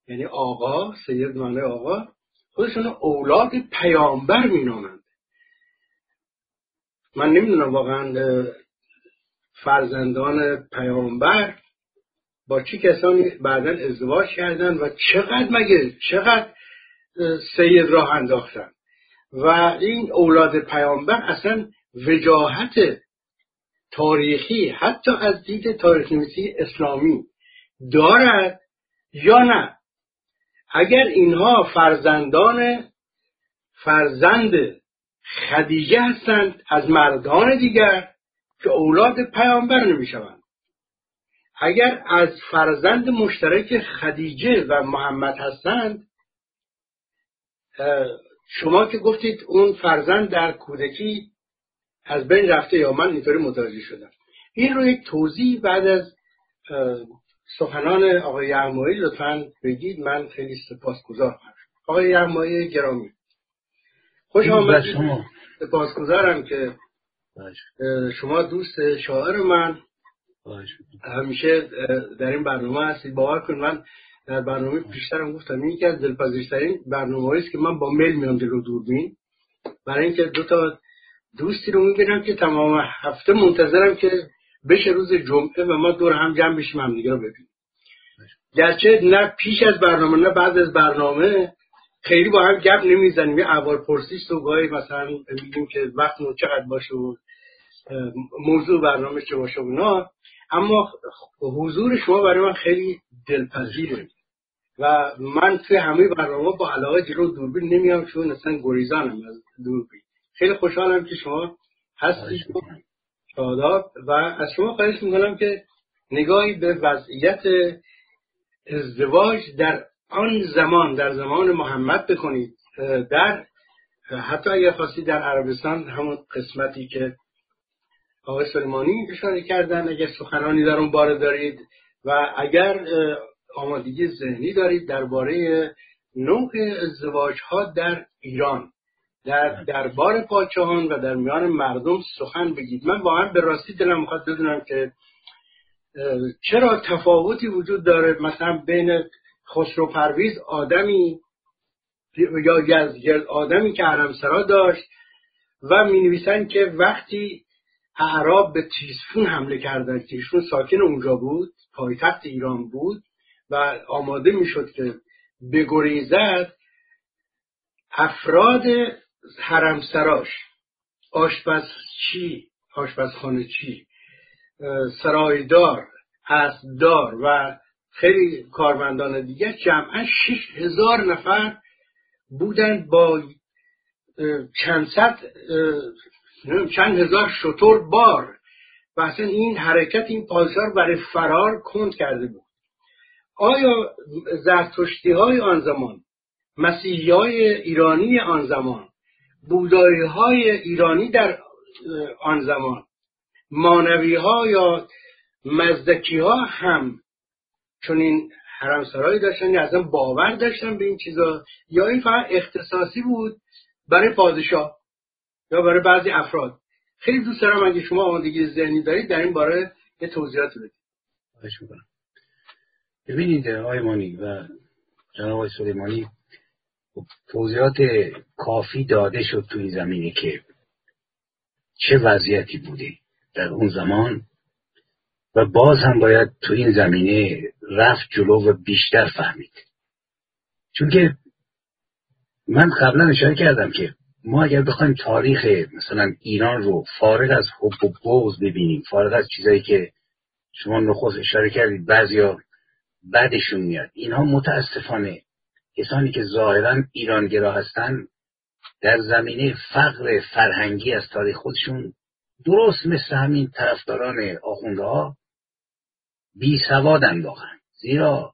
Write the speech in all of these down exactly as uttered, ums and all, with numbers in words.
یعنی آقا، سید معنی آقا، خودشون اولاد پیامبر مینامند. من نمیدونم واقعا فرزندان پیامبر با چه کسانی بعداً ازدواج کردن و چقدر مگه چقدر سید راه انداختن و این اولاد پیامبر اصلا وجاهت تاریخی حتی از دید تاریخ نویسی اسلامی دارد یا نه؟ اگر اینها فرزندان فرزند خدیجه هستند از مردان دیگر که اولاد پیامبر نمیشوند، اگر از فرزند مشترک خدیجه و محمد هستند، شما که گفتید اون فرزند در کودکی از بین رفته، یا من اینطوری متوجه شدم. این رو یک توضیح بعد از سخنان آقای یغمایی لطفاً بگید، من خیلی سپاسگزارم. آقای یغمایی گرامی خوش آمدید. سپاسگزارم که شما دوست شاعر من همیشه در این برنامه هستید. باور کن من در برنامه پیشترم گفتم این یکی از دلپذیرترین برنامه‌ای است که من با میل میام جلو دوربین، برای اینکه دو تا دوستی رو میبینم که تمام هفته منتظرم که بشه روز جمعه و ما دور هم جمع بشیم هم دیگه رو ببینیم. گرچه نه پیش از برنامه نه بعد از برنامه خیلی با هم گپ نمیزنیم، یه احوال پرسی است و گاهی مثلا میگیم که وقتمون چقدر باشه و موضوع برنامه چه باشه اونا، اما حضور شما برای من خیلی دلپذیره و من توی همه برنامه با علاقه جلو دوربین نمیام چون اصلا گریزانم از دوربین. خیلی خوشحالم که شما هستید شاداب و از شما خواهش میکنم که نگاهی به وضعیت ازدواج در آن زمان، در زمان محمد بکنید، در حتی اگر خواستید در عربستان همون قسمتی که آقای سلیمانی اشاره کردن، اگر سخنانی در اون باره دارید و اگر آمادگی ذهنی دارید درباره نوع ازدواج ها در ایران در دربار پادشاهان و در میان مردم سخن بگید. من واقعا به راستی دلم میخواد بدونم که چرا تفاوتی وجود داره مثلا بین خسرو پرویز آدمی یا یزدگرد آدمی که حرمسرا داشت و می نویسن که وقتی اعراب به تیزفون حمله کردن که ایشون ساکن اونجا بود، پایتخت ایران بود و آماده می شد که بگریزد، افراد حرمسراش، آشپزچی، آشپزخانه چی، سرایدار، اسبدار و خیلی کارمندان دیگه جمعا شش هزار نفر بودند با چند صد چند هزار شتر بار و اصلا این حرکت این پادشاه برای فرار کند کرده بود. آیا زرتشتی های آن زمان، مسیحی های ایرانی آن زمان، بودایی های ایرانی در آن زمان، مانوی ها یا مزدکی ها هم چون این حرمسرایی داشتن یا اصلا باور داشتن به این چیزا، یا این فقط اختصاصی بود برای پادشاه یا برای بعضی افراد؟ خیلی دوست دارم اگه شما آمادگی ذهنی دارید در این باره یه توضیحات بدید. خواهش می‌کنم. ببینید آقای مانی و جناب آقای سلیمانی، توضیحات کافی داده شد تو این زمینه که چه وضعیتی بوده در اون زمان و باز هم باید تو این زمینه رفت جلو و بیشتر فهمید. چون که من قبلا اشاره کردم که ما اگر بخوایم تاریخ مثلا ایران رو فارغ از حب و بغض ببینیم، فارغ از چیزایی که شما نخست اشاره کردید بعضیا بعدشون میاد، اینها متاسفانه کسانی که ظاهرا ایرانگرا هستن در زمینه فقر فرهنگی از تاریخ خودشون درست مثل همین طرفداران آخوندها بی سوادن واقعا. زیرا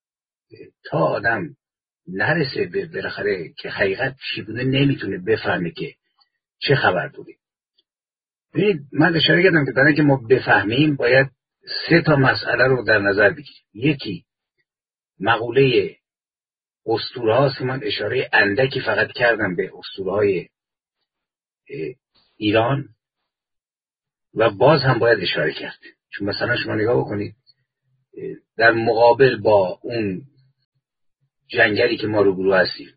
تا آدم نرسه به بالاخره که حقیقت چی بوده نمیتونه بفهمه که چه خبر بوده. ببینید من اشاره کردم که برای اینکه ما بفهمیم باید سه تا مسئله رو در نظر بگیریم. یکی مقوله اسطوره هاست که من اشاره اندکی فقط کردم به اسطوره های ایران و باز هم باید اشاره کرد، چون مثلا شما نگاه بکنید در مقابل با اون جنگلی که ما روبرو هستیم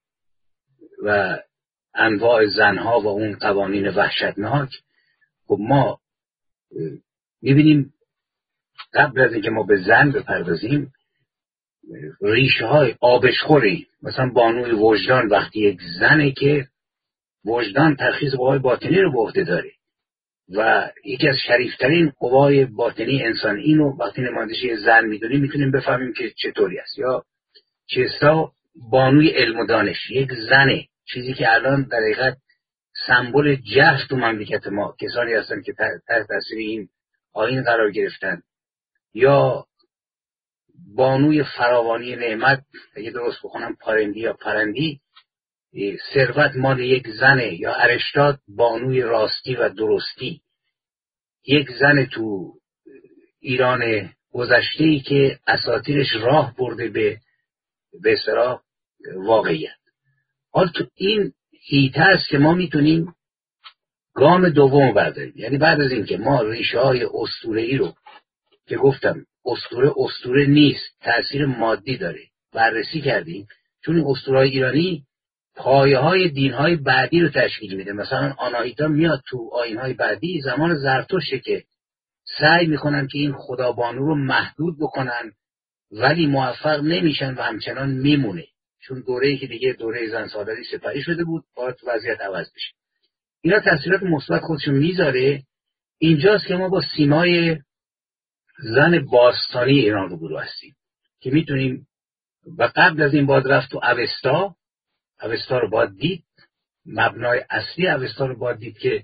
و انواع زنها و اون قوانین وحشتناک، خب ما میبینیم قبل از اینکه ما به زن بپردازیم ریشه های آبشخوری، مثلا بانوی وجدان وقتی یک زنه که وجدان ترخیص قوای باطنی رو به عهده داره و یکی از شریفترین قوای باطنی انسان، اینو وقتی نمایندش یه زن میدونیم میتونیم بفهمیم که چطوری است. یا چستا بانوی علم و دانش، یک زنه، چیزی که الان در حقیقت سمبل جهل تو مملکت ما کسانی هستن که تحت تاثیر این آیین قرار گرفتن. یا بانوی فراوانی نعمت، اگه درست بخونم پارندی یا پرندی، ثروت مال یک زنه. یا ارشتاد بانوی راستی و درستی، یک زن تو ایران گذشته‌ای که اساطیرش راه برده به به اصطلاح واقعیت. حال تو این هیته است که ما میتونیم گام دوم برداریم، یعنی بعد از اینکه ما ریشه های اسطوره‌ای رو که گفتم اسطوره اسطوره نیست، تأثیر مادی داره، بررسی کردیم، چون این اسطوره‌های ایرانی پایه های دین های بعدی رو تشکیل میده. مثلا آناهیتا میاد تو آیین های بعدی زمان زرتشته که سعی میکنن که این خدابانو رو محدود بکنن ولی موفق نمیشن و همچنان میمونه، چون دوره‌ای که دیگه دوره زن سالاری سپری شده بود باید وضعیت عوض بشه. اینا تاثیرات مثبت خودشون میذاره. اینجاست که ما با سیمای زن باستانی ایران روبرو هستیم که میتونیم و قبل از این باید رفت تو اوستا. اوستا رو باید دید، مبنای اصلی اوستا رو باید دید که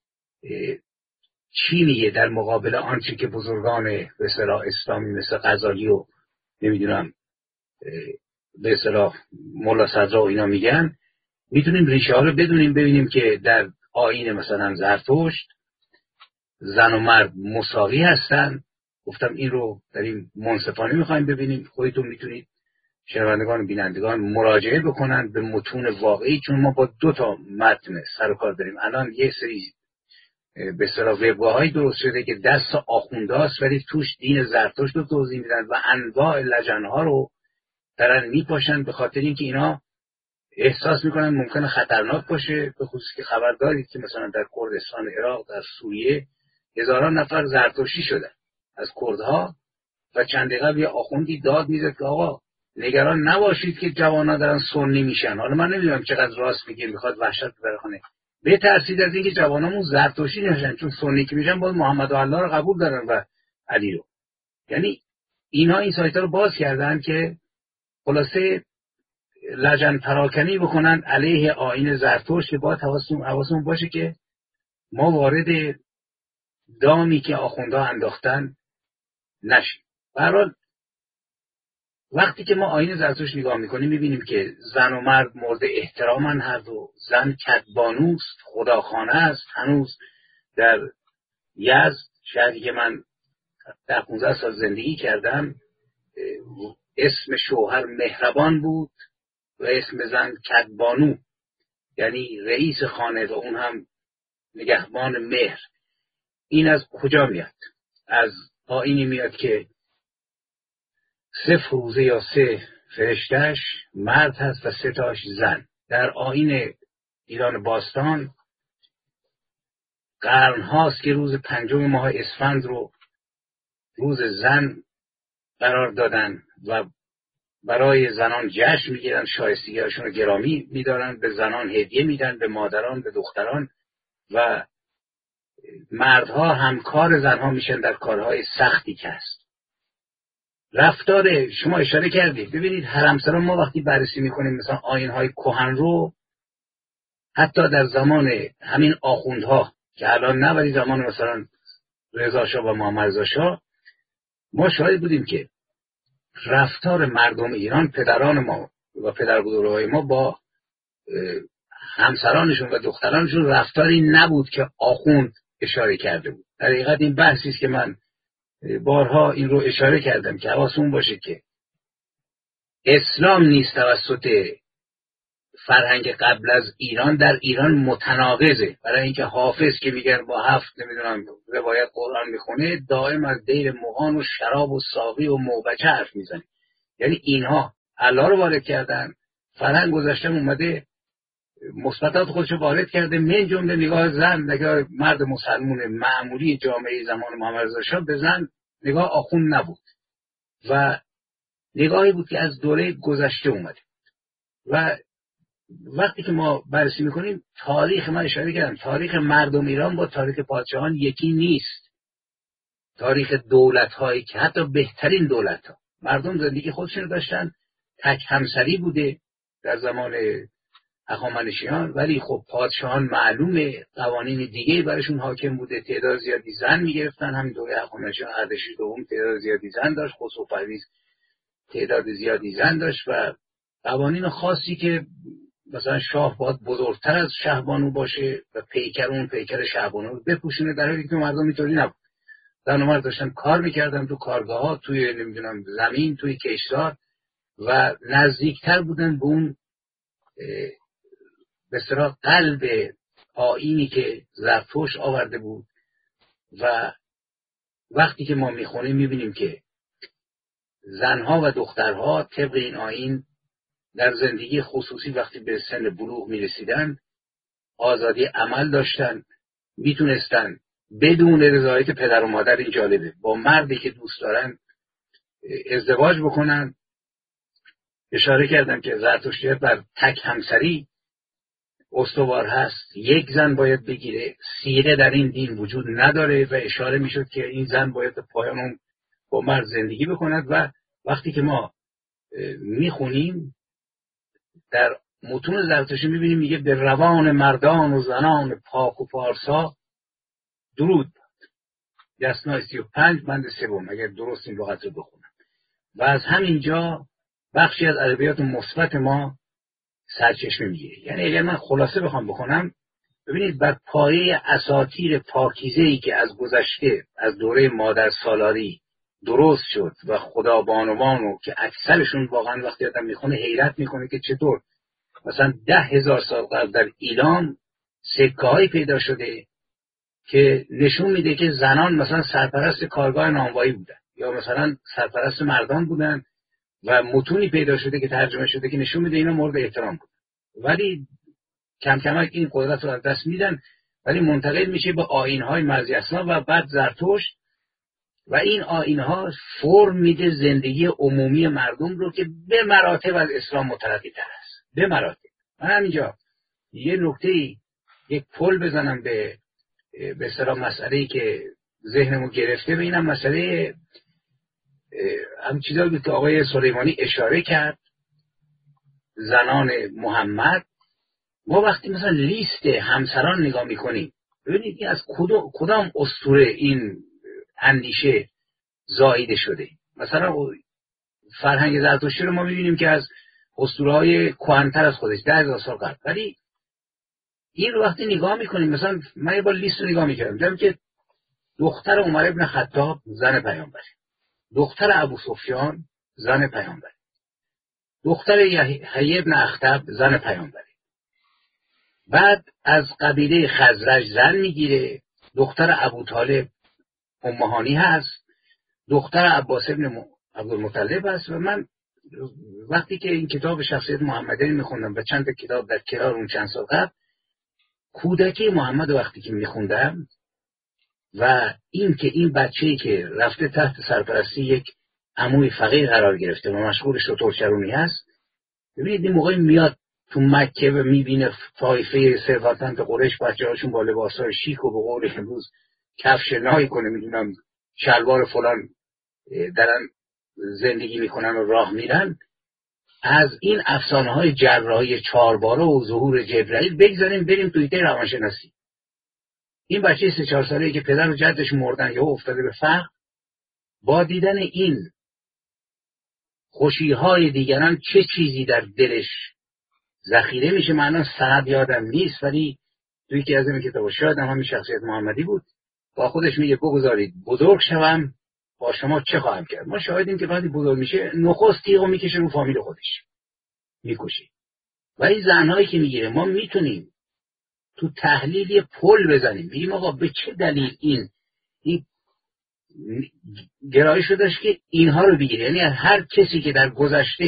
چی میگه در مقابل آنچه که بزرگان به اصطلاح اسلامی مثل غزالی و نمیدونم به اصطلاح مولا صدرا و اینا میگن. میتونیم ریشه ها رو بدونیم، ببینیم که در آیین مثلا زرتشت زن و مرد مساوی هستن. گفتم این رو در این منصفانه میخوایم ببینیم. خودتون میتونید شنوندگان و بینندگان مراجعه بکنن به متون واقعی، چون ما با دو تا متن سر و کار داریم. الان یه سری به اصطلاح وبگاه‌های درست شده که دست آخونده‌است ولی توش دین زرتشت رو توضیح میدن و انواع لجن‌ها رو دارن میپاشن، به خاطر اینکه اینا احساس میکنن ممکنه خطرناک باشه. به خصوص که خبر دارید که مثلا در کردستان عراق، در سوریه هزاران نفر زرتشتی شدن از کردها و چند دقیقه یه آخوندی داد میزد که آقا نگران نباشید که جوانا دارن سنی میشن. حالا من نمیدونم چقدر راست میگه، میخواد وحشت برخونه. بترسید از اینکه جوانامون زرتشتی نشن، چون سنی که میشن باید محمد و الله رو قبول دارن و علی رو. یعنی اینا این سایت‌ها رو باز کردن که خلاصه لجن پراکنی بکنن علیه آیین زرتشت که باید حواسمون باشه که ما وارد دامی که آخوندها انداختن نشیم. به هر حال وقتی که ما آیین زرتشت نگاه میکنیم میبینیم که زن و مرد مورد احترامن، هر دو. زن کدبانوست، خداخانه است. هنوز در یزد، شهری که من در پانزده سال زندگی کردم، اسم شوهر مهربان بود و اسم زن کدبانو، یعنی رئیس خانه و اون هم نگهبان مهر. این از کجا میاد؟ از آیینی میاد که سه فروزه یا سه فرشتش مرد هست و سه تاش زن. در آیین ایران باستان قرن هاست که روز پنجم ماه اسفند رو روز زن قرار دادن و برای زنان جشن میگیرن، شایستگی‌هاشون رو گرامی میدارن، به زنان هدیه میدن، به مادران، به دختران، و مردها همکار زنها میشن در کارهای سختی که هست. رفتار شما اشاره کردید، ببینید حرمسرا ما وقتی بررسی میکنیم مثلا آیین‌های کهن رو، حتی در زمان همین آخوندها که الان نه ولی زمان مثلا رضا شاه و محمد رضا شاه ما شاهد بودیم که رفتار مردم ایران، پدران ما و پدربزرگای ما با همسرانشون و دخترانشون رفتاری نبود که آخوند اشاره کرده بود. در حقیقت این بحثی است که من بارها این رو اشاره کردم که حواسمون باشه که اسلام نیست توسط فرهنگ قبل از ایران در ایران متناقضه. برای اینکه حافظ که میگن با هفت نمیدونم روایت قرآن میخونه، دائم از دیر مغان و شراب و ساقی و موبچه حرف میزنه. یعنی اینها الله رو وارد کردن، فرهنگ گذشتم اومده مثبتات خودشو وارد کرده، من جمله نگاه زن، نگاه مرد مسلمان معمولی جامعه زمان محمد رضا شاه به زن نگاه آخوند نبود و نگاهی بود که از دوره گذشته اومده. و وقتی که ما بررسی میکنیم تاریخ، من اشاره کردم تاریخ مردم ایران با تاریخ پادشاهان یکی نیست. تاریخ دولت هایی که حتی بهترین دولت ها مردم زندگی خودشون داشتن، تک همسری بوده در زمان هخامنشیان، ولی خب پادشاهان معلومه قوانین دیگه براشون حاکم بوده، تعداد زیادی زن میگرفتن. همین دوره هخامنشیان اردشیر دوم تعداد زیادی زن داشت، خسرو پرویز تعداد زیادی زن داشت و قوانین خاصی که مثلا شاه باید بزرگتر از شهبانو باشه و پیکر اون پیکر شهبانو رو بپوشونه، در حالی که مردم اینطوری نبود. زن و مرد داشتن کار میکردن تو کارگاه ها، توی نمیدونم زمین، توی کشتار و نزدیکتر بودن به اون به اصطلاح قلب آیینی که زرتشت آورده بود. و وقتی که ما میخونیم میبینیم که زنها و دخترها طبق این آیین در زندگی خصوصی وقتی به سن بلوغ میرسیدن آزادی عمل داشتن، میتونستن بدون رضایت پدر و مادر، این جالبه، با مردی که دوست دارن ازدواج بکنن. اشاره کردم که زرتشتیت بر تک همسری استوار هست، یک زن باید بگیره، سیره در این دین وجود نداره و اشاره میشد که این زن باید پایان با مرد زندگی بکند. و وقتی که ما میخونیم در متون زرتشتی میبینیم میگه به روان مردان و زنان پاک و پارسا درود باد. دستنای سی و پنج بند سوم اگر درست این لغت رو بخونم. و از همینجا بخشی از ادبیات مثبت ما سرچشمه میگیره. یعنی اگر من خلاصه بخوام بکنم، ببینید بر پایه اساطیر پاکیزه‌ای که از گذشته از دوره مادر سالاری درست شد و خدا بانوانو که اکثرشون واقعا وقتی آدم میخونه حیرت میکنه که چطور مثلا ده هزار سال قبل در ایران سکه‌هایی پیدا شده که نشون میده که زنان مثلا سرپرست کارگاه نانوایی بودن یا مثلا سرپرست مردان بودن و متونی پیدا شده که ترجمه شده که نشون میده اینا مورد احترام بود. ولی کم کمک این قدرت رو از دست میدن، ولی منتقل میشه به آیین‌های مرزی اسلام و بعد زرتشت و این آیین‌ها فرم میده زندگی عمومی مردم رو که به مراتب از اسلام مترقی تر است. به مراتب. من همینجا یه نکته، یک پل بزنم به به اصطلاح مسئله‌ای که ذهنمو گرفته، به اینم مسئله هم چیزایی بود که آقای سلیمانی اشاره کرد، زنان محمد. ما وقتی مثلا لیست همسران نگاه میکنیم ببینید این از کدام کدام اسطوره این اندیشه زاییده شده. مثلا فرهنگ زرتشتی رو ما میبینیم که از اسطوره‌های کهن‌تر از خودش ده هزار سال قبل، ولی این رو وقتی نگاه میکنیم، مثلا من یه بار لیست رو نگاه میکردم دیدم که دختر عمر ابن خطاب زن پیامبر، دختر ابو سفیان زن پیامبر، دختر یحیی ابن اخطب زن پیامبر، بعد از قبیله خزرج زن میگیره، دختر ابو طالب امهانی هست، دختر عباس ابن عبدالمطلب هست. و من وقتی که این کتاب شخصیت محمدی میخوندم و چند تا کتاب در کنار اون چند سال قبل، کودکی محمد وقتی که میخوندم و این که این بچه‌ای که رفته تحت سرپرستی یک عموی فقیه قرار گرفته و مشغول شترچرونی هست، ببینید این موقع میاد تو مکه و میبینه طایفه ثروتمند قریش بچه‌هاشون با لباسای شیک و به قول امروز کفش نای کنه، میدونم شلوار فلان دارن زندگی میکنن و راه میرن. از این افسانه های جراحی چارباره و ظهور جبرائیل بگذاریم بریم توی ایده روانشناسی. این بچه سه چهار ساله‌ای که پدر و جدش مردن یا افتاده به فقر، با دیدن این خوشی‌های دیگران چه چیزی در دلش ذخیره میشه. معنا سند یادم نیست، ولی توی که از این کتاب شاید هم همین شخصیت محمدی بود، با خودش میگه بگذارید بزرگ شوم با شما چه خواهم کرد. ما شاهدیم که وقتی بزرگ میشه نخست تیغو میکشه رو فامیل خودش میکشه. و این زنهایی که میگیره ما میتونیم تو تحلیل یه پل بزنیم، بگیم آقا به چه دلیل این این گرایش رو داشت که اینها رو بگیره. یعنی هر کسی که در گذشته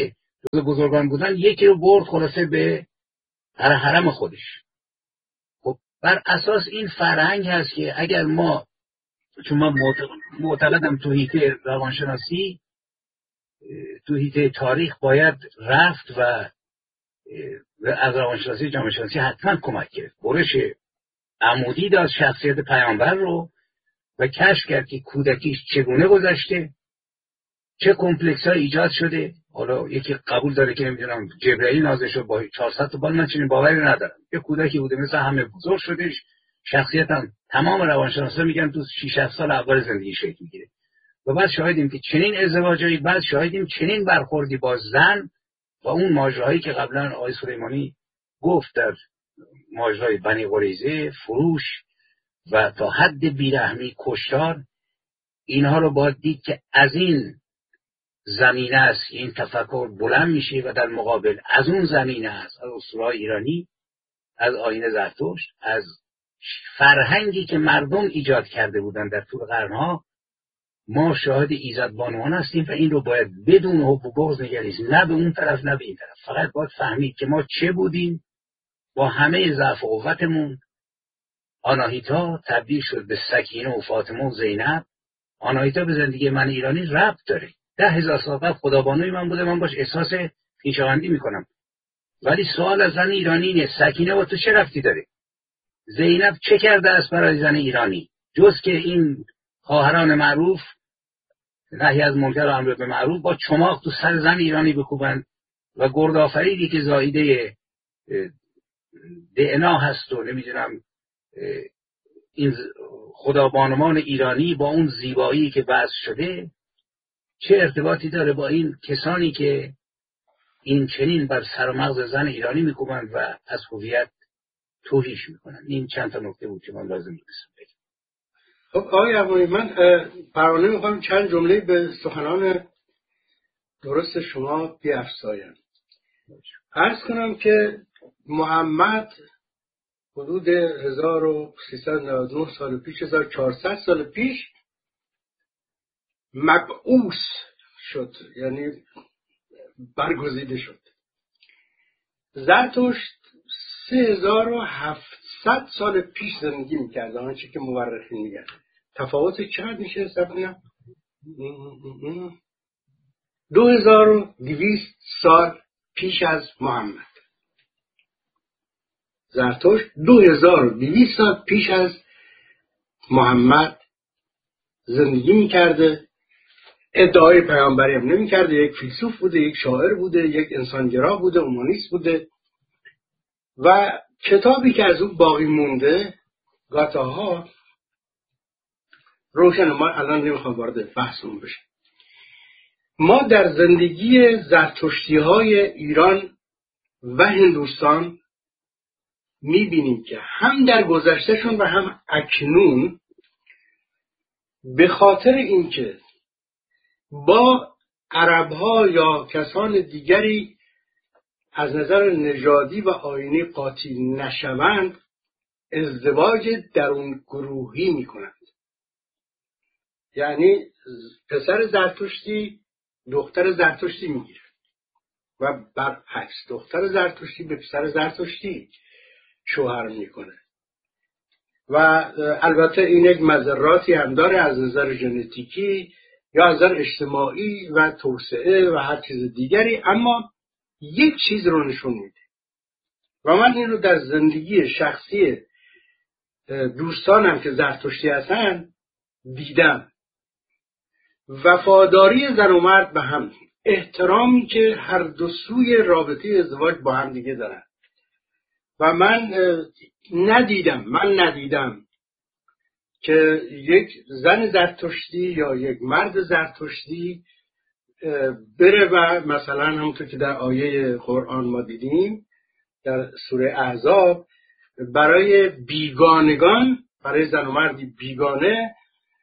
جز بزرگان بودن، یکی رو برد خلاصه به حرم خودش. خب بر اساس این فرهنگ هست که اگر ما، چون من معتقدم تو حیطه روانشناسی، تو حیطه تاریخ باید رفت و از روانشناسی جامعه شناسی حتما کمک کرد، برش عمودی داد شخصیت پیامبر رو و کشف کرد که کودکیش چگونه گذشته، چه کمپلکس ها ایجاد شده. حالا یکی قبول داره که نمیدونم جبرئیل نازل شد با چهارصد تا بال، من چنین باوری ندارم. یه کودکی بوده مثل همه، بزرگ شدهش، شخصیت هم تمام روانشناسا میگن تو شش هفت سال اول زندگی شکل میگیره. و بعد شاهدیم که چنین ازدواجی، بعد شاهدیم چنین برخوردی با زن و اون ماجراهایی که قبلا آقای سلیمانی گفت در ماجرای بنی قریظه، فروش و تا حد بیرحمی کشتار، اینها رو باید دید که از این زمینه است این تفکر بلند میشه و در مقابل از اون زمینه است، از اسطوره‌های ایرانی، از آیین زرتشت، از فرهنگی که مردم ایجاد کرده بودن در طول قرنها، ما شاهد ایزدبانوان هستیم و این رو باید بدون حب و بغض نگریست، نه به اون طرف نه به این طرف. فقط باید فهمید که ما چه بودیم با همه ضعف و قوتمون. آناهیتا تبدیل شد به سکینه و فاطمه و زینب. آناهیتا به زندگی من ایرانی ربط داره. ده هزار سال قبل خدابانوی من بوده، من باش احساس خویشاوندی میکنم. ولی سوال از زن ایرانی اینه سکینه با تو چه ربطی داره؟ زینب چه کرده است برای زن ایرانی جز که این خواهران معروف نهی از منکر و امر به معروف با چماق تو سر زن ایرانی بکوبند و گردآفریدی که زاییده دعنا هست و نمیدونم این خدابانوان ایرانی با اون زیبایی که بحث شده چه ارتباطی داره با این کسانی که این چنین بر سر و مغز زن ایرانی میکوبند و از هویت توهیش میکنند. این چند تا نکته بود که من لازم می‌دونستم بگم. خب آقای افغانی، من پروانه میخوام چند جمله به سخنان درست شما بیفزایم. عرض کنم که محمد حدود هزار و سیصد و نود و نه سال پیش، هزار و چهارصد سال پیش مبعوث شد، یعنی برگزیده شد. زرتشت سه هزار و هفتصد سال پیش زندگی میکرد، آنچه که مورخین میگن. تفاوت چقدر میشه حساب کنم؟ دو هزار و دویست سال پیش از محمد. زرتشت دو هزار و دویست سال پیش از محمد زندگی میکرده. ادعای پیامبری هم نمیکرده. یک فیلسوف بوده، یک شاعر بوده، یک انسانگرا بوده، اومانیست بوده. و کتابی که از اون باقی مونده، گاتاها، روشن. ما الان نمیخوام وارد بحثمون بشیم. ما در زندگی زرتشتی های ایران و هندوستان میبینیم که هم در گذشتهشون و هم اکنون به خاطر اینکه با عربها یا کسان دیگری از نظر نژادی و آیینی قاطی نشوند، ازدواج درون گروهی میکنند. یعنی پسر زرتشتی دختر زرتشتی میگیره و برعکس دختر زرتشتی به پسر زرتشتی شوهر میکنه. و البته این یک مضراتی هم داره از نظر ژنتیکی یا از نظر اجتماعی و توسعه و هر چیز دیگری، اما یک چیز رو نشون میده و من این رو در زندگی شخصی دوستانم که زرتشتی هستن دیدم. وفاداری زن و مرد به هم، احترامی که هر دو سوی رابطه ازدواج با هم دیگه دارن. و من ندیدم من ندیدم که یک زن زرتشتی یا یک مرد زرتشتی بره و مثلا همونطور که در آیه قرآن ما دیدیم در سوره احزاب برای بیگانگان، برای زن و مردی بیگانه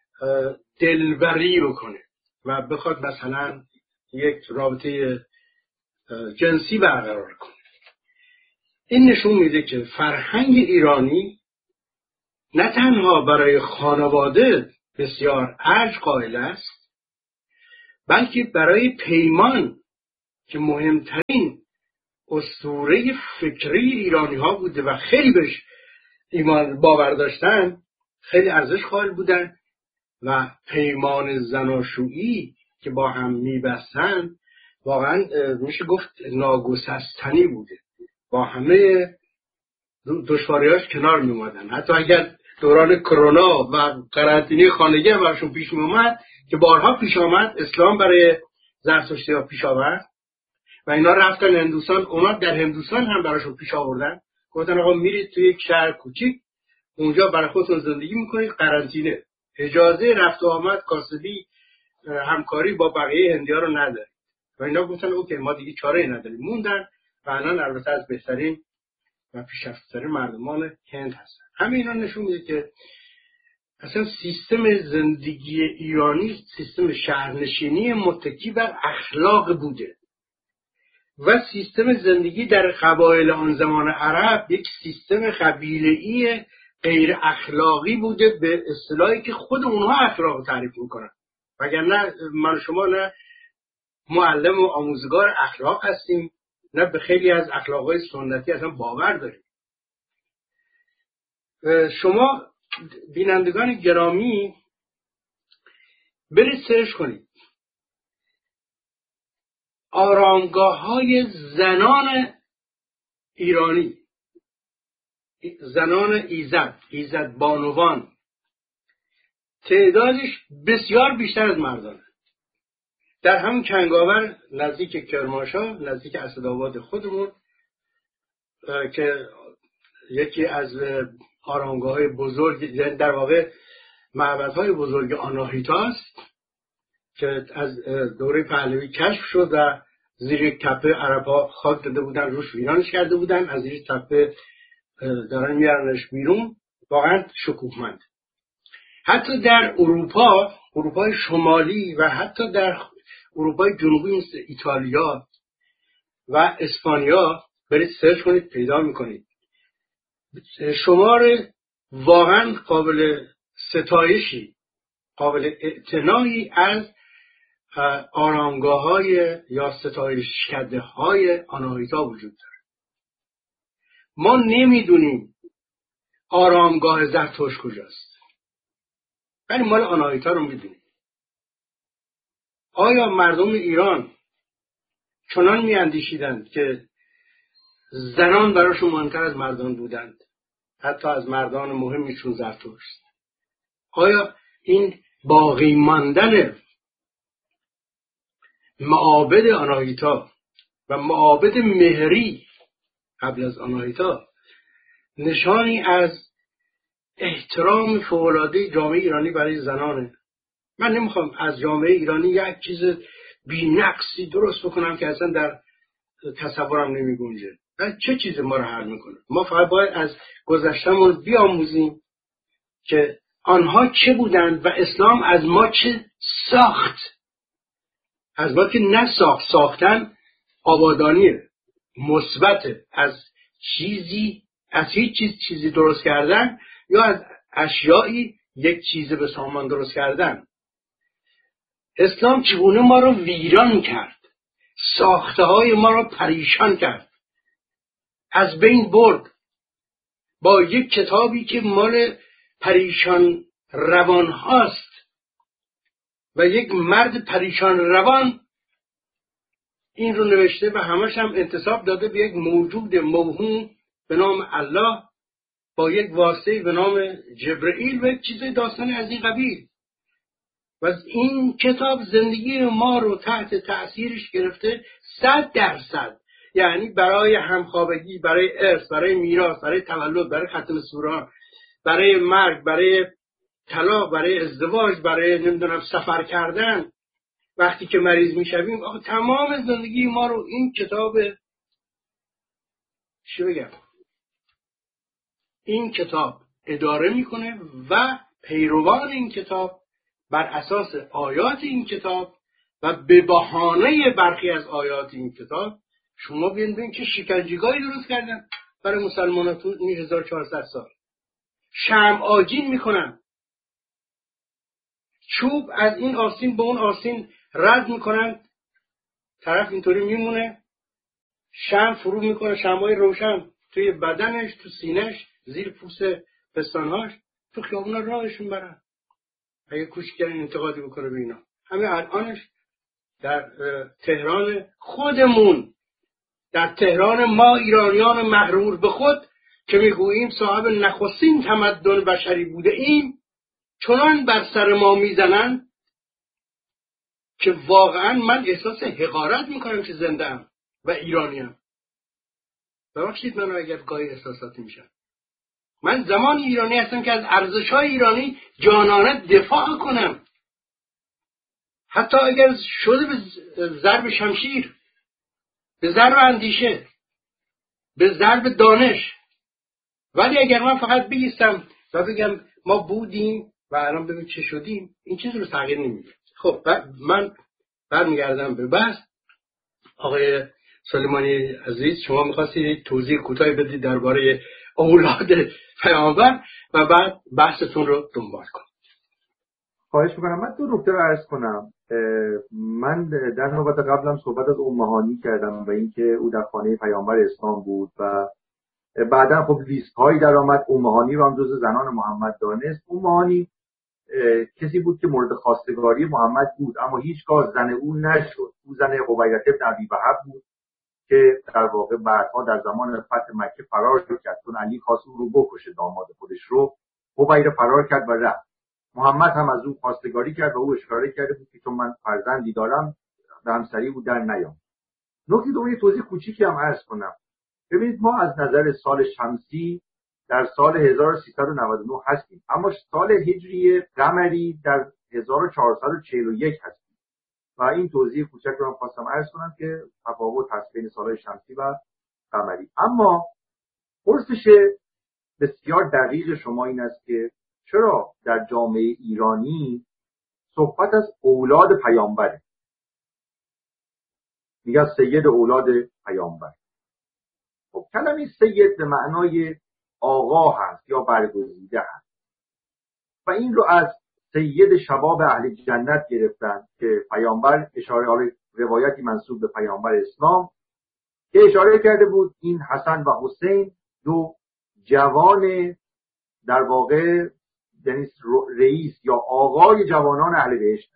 دلبری بکنه و بخواد مثلا یک رابطه جنسی برقرار کنه. این نشون میده که فرهنگ ایرانی نه تنها برای خانواده بسیار ارج قائل است، بلکه برای پیمان که مهمترین اسطوره فکری ایرانی ها بوده و خیلی بهش ایمان باور داشتن، خیلی ارزش قائل بودن و پیمان زناشویی که با هم میبستن واقعا میشه گفت ناگسستنی بوده، با همه دشواریاش کنار میومدن. حتی اگر دوران کرونا و قرنطینه خانگی هم براشون پیش میومد که بارها پیش آمد، اسلام برای زرتشتی‌ها پیش آورد و اینا رفتن هندوستان، اومد در هندوستان هم براشون پیش آوردن، گفتن آقا میرید توی یک شهر کوچیک اونجا برای خودتون زندگی میکنید، قرنطینه، اجازه رفت و آمد، کاسبی، همکاری با بقیه هندی‌ها رو نداره. و اینا گفتن اوکی ما دیگه چاره‌ای نداریم، موندن و الان البته از بهترین و پیشرفته‌ترین مردمان هند هستن. همه اینا نشون میده که اصلا سیستم زندگی ایرانی سیستم شهرنشینی متکی بر اخلاق بوده و سیستم زندگی در قبایل آن زمان عرب یک سیستم قبیله‌ای غیر اخلاقی بوده، به اصطلاحی که خود اونها اخلاق تعریف میکنن، وگرنه من و شما نه معلم و آموزگار اخلاق هستیم، نه به خیلی از اخلاقهای سنتی اصلا باور داریم. شما بینندگان گرامی برید سرچ کنید آرامگاه های زنان ایرانی، زنان ایزد، ایزد بانوان، تعدادش بسیار بیشتر از مردانه. در همون کنگاور نزدیک کرمانشاه، نزدیک اسدآباد خودمون که یکی از آرامگاه‌های بزرگ، در واقع معبدهای بزرگ آناهیتاست که از دوره پهلوی کشف شد و زیر تپه عرب‌ها خاک داده بودن، روش ویرانش کرده بودن، از زیر تپه دارن میارنش بیرون. واقعا شکوهمند. حتی در اروپا، اروپای شمالی و حتی در اروپای جنوبی مثل ایتالیا و اسپانیا برید سرچ کنید پیدا میکنید شمار واقعا قابل ستایشی، قابل اعتنایی از آرامگاه های یا ستایش کرده های آناهیتا وجود داره. ما نمیدونیم آرامگاه زرتشت کجاست، ولی مال آناهیتا رو میدونیم. آیا مردم ایران چنان میاندیشیدند که زنان براشون مهمتر از مردان بودند، حتی از مردان مهمی چون زرتشت؟ آیا این باقی ماندن معابد آناهیتا و معابد مهری قبل از آناهیتا نشانی از احترام فوق‌العاده جامعه ایرانی برای زنانه؟ من نمیخوام از جامعه ایرانی یک چیز بی‌نقصی درست بکنم که اصلا در تصورم نمی گنجه. چه چیز ما رو حل میکنه؟ ما فقط باید از گذشته‌مون بیاموزیم که آنها چه بودند و اسلام از ما چه ساخت. از ما که نساخت، ساختن آبادانیه، مثبته. از چیزی، از هیچ چیز چیزی درست کردن یا از اشیایی یک چیز به سامان درست کردن. اسلام چگونه ما رو ویران کرد، ساخته های ما رو پریشان کرد، از بین برد با یک کتابی که مال پریشان روان هاست و یک مرد پریشان روان این رو نوشته و همش هم انتساب داده به یک موجود موهوم به نام الله با یک واسطه به نام جبرئیل و یک چیز داستانی از این قبیل. و این کتاب زندگی ما رو تحت تأثیرش گرفته صد درصد. یعنی برای همخوابگی، برای ارث، برای میراث، برای تولد، برای ختم سوره، برای مرگ، برای طلاق، برای ازدواج، برای نمیدونم سفر کردن، وقتی که مریض میشویم، آخه تمام زندگی ما رو این کتاب چی بگم این کتاب اداره میکنه و پیروان این کتاب بر اساس آیات این کتاب و به بهانه برخی از آیات این کتاب شما بیان ببین که شکنجهگاهی درست کردن برای مسلمانان تو این هزار و چهارصد سال. شمع آجین میکنن، چوب از این آستین به اون آستین رد میکنن طرف اینطوری میمونه، شمع فرو میکنه، شمعای روشن توی بدنش، تو سینهش، زیر پوست پستانهاش، تو خیابونا راهشون برن. اگه کوچکترین انتقادی بکنه به اینا. همین الانش در تهران خودمون، در تهران ما ایرانیان مغرور به خود که میگوییم صاحب نخستین تمدن بشری بوده ایم، چنان بر سر ما میزنن که واقعا من احساس حقارت میکنم که زنده ام و ایرانیم. ببخشید منو اگر گاهی احساساتی میشم. من زمان ایرانی هستم که از ارزش‌های ایرانی جانانه دفاع کنم، حتی اگر شده به ضرب شمشیر، به ضرب اندیشه، به ضرب دانش. ولی اگر من فقط بایستم و بگم ما بودیم و الان ببین چه شدیم، این چیز رو تغییر نمیده. خب من برمیگردم به بحث. آقای سلیمانی عزیز، شما می‌خواستید توضیح کوتاهی بدید درباره اولاد پیامبر و بعد بحثتون رو دنبال کنید. خواهش میکنم. من دو نکته رو عرض کنم. من در نوبت قبلم صحبت از امهانی کردم و اینکه او در خانه پیامبر اسلام بود و بعدا خب لیست هایی در آمد. امهانی رو هم جز زنان محمد دانست. امهانی کسی بود که مورد خواستگاری محمد بود، اما هیچگاه زن او نشد. او زن قبیلة بن ابی وهب بود که در واقع بعدها در زمان فتح مکه فرار کرد، چون علی خواست او رو بکشه، داماد خودش رو. قبیله فرار کرد و رفت. محمد هم از او خواستگاری کرد و او اشاره کرده بود که چون من فرزندی دارم به همسری او در نیام. نکته دوم، توضیح کوچیکی هم عرض کنم. ببینید ما از نظر سال شمسی در سال هزار و سیصد و نود و نه هستیم، اما سال هجری قمری در هزار و چهارصد و چهل و یک هستیم و این توضیح کوچک رو هم خواستم عرض کنم که تفاوت هست بین سالهای شمسی و قمری. اما پرسش بسیار دقیق شما این است که چرا در جامعه ایرانی صحبت از اولاد پیامبره؟ میگه سید اولاد پیامبر. خب کلمه سید به معنای آقا هست یا برگزیده هست و این رو از سید شباب اهل جنت گرفتن که پیامبر اشاره، حالا روایتی منسوب به پیامبر اسلام که اشاره کرده بود این حسن و حسین دو جوان در واقع یعنی رئیس یا آقای جوانان اهل بهشت.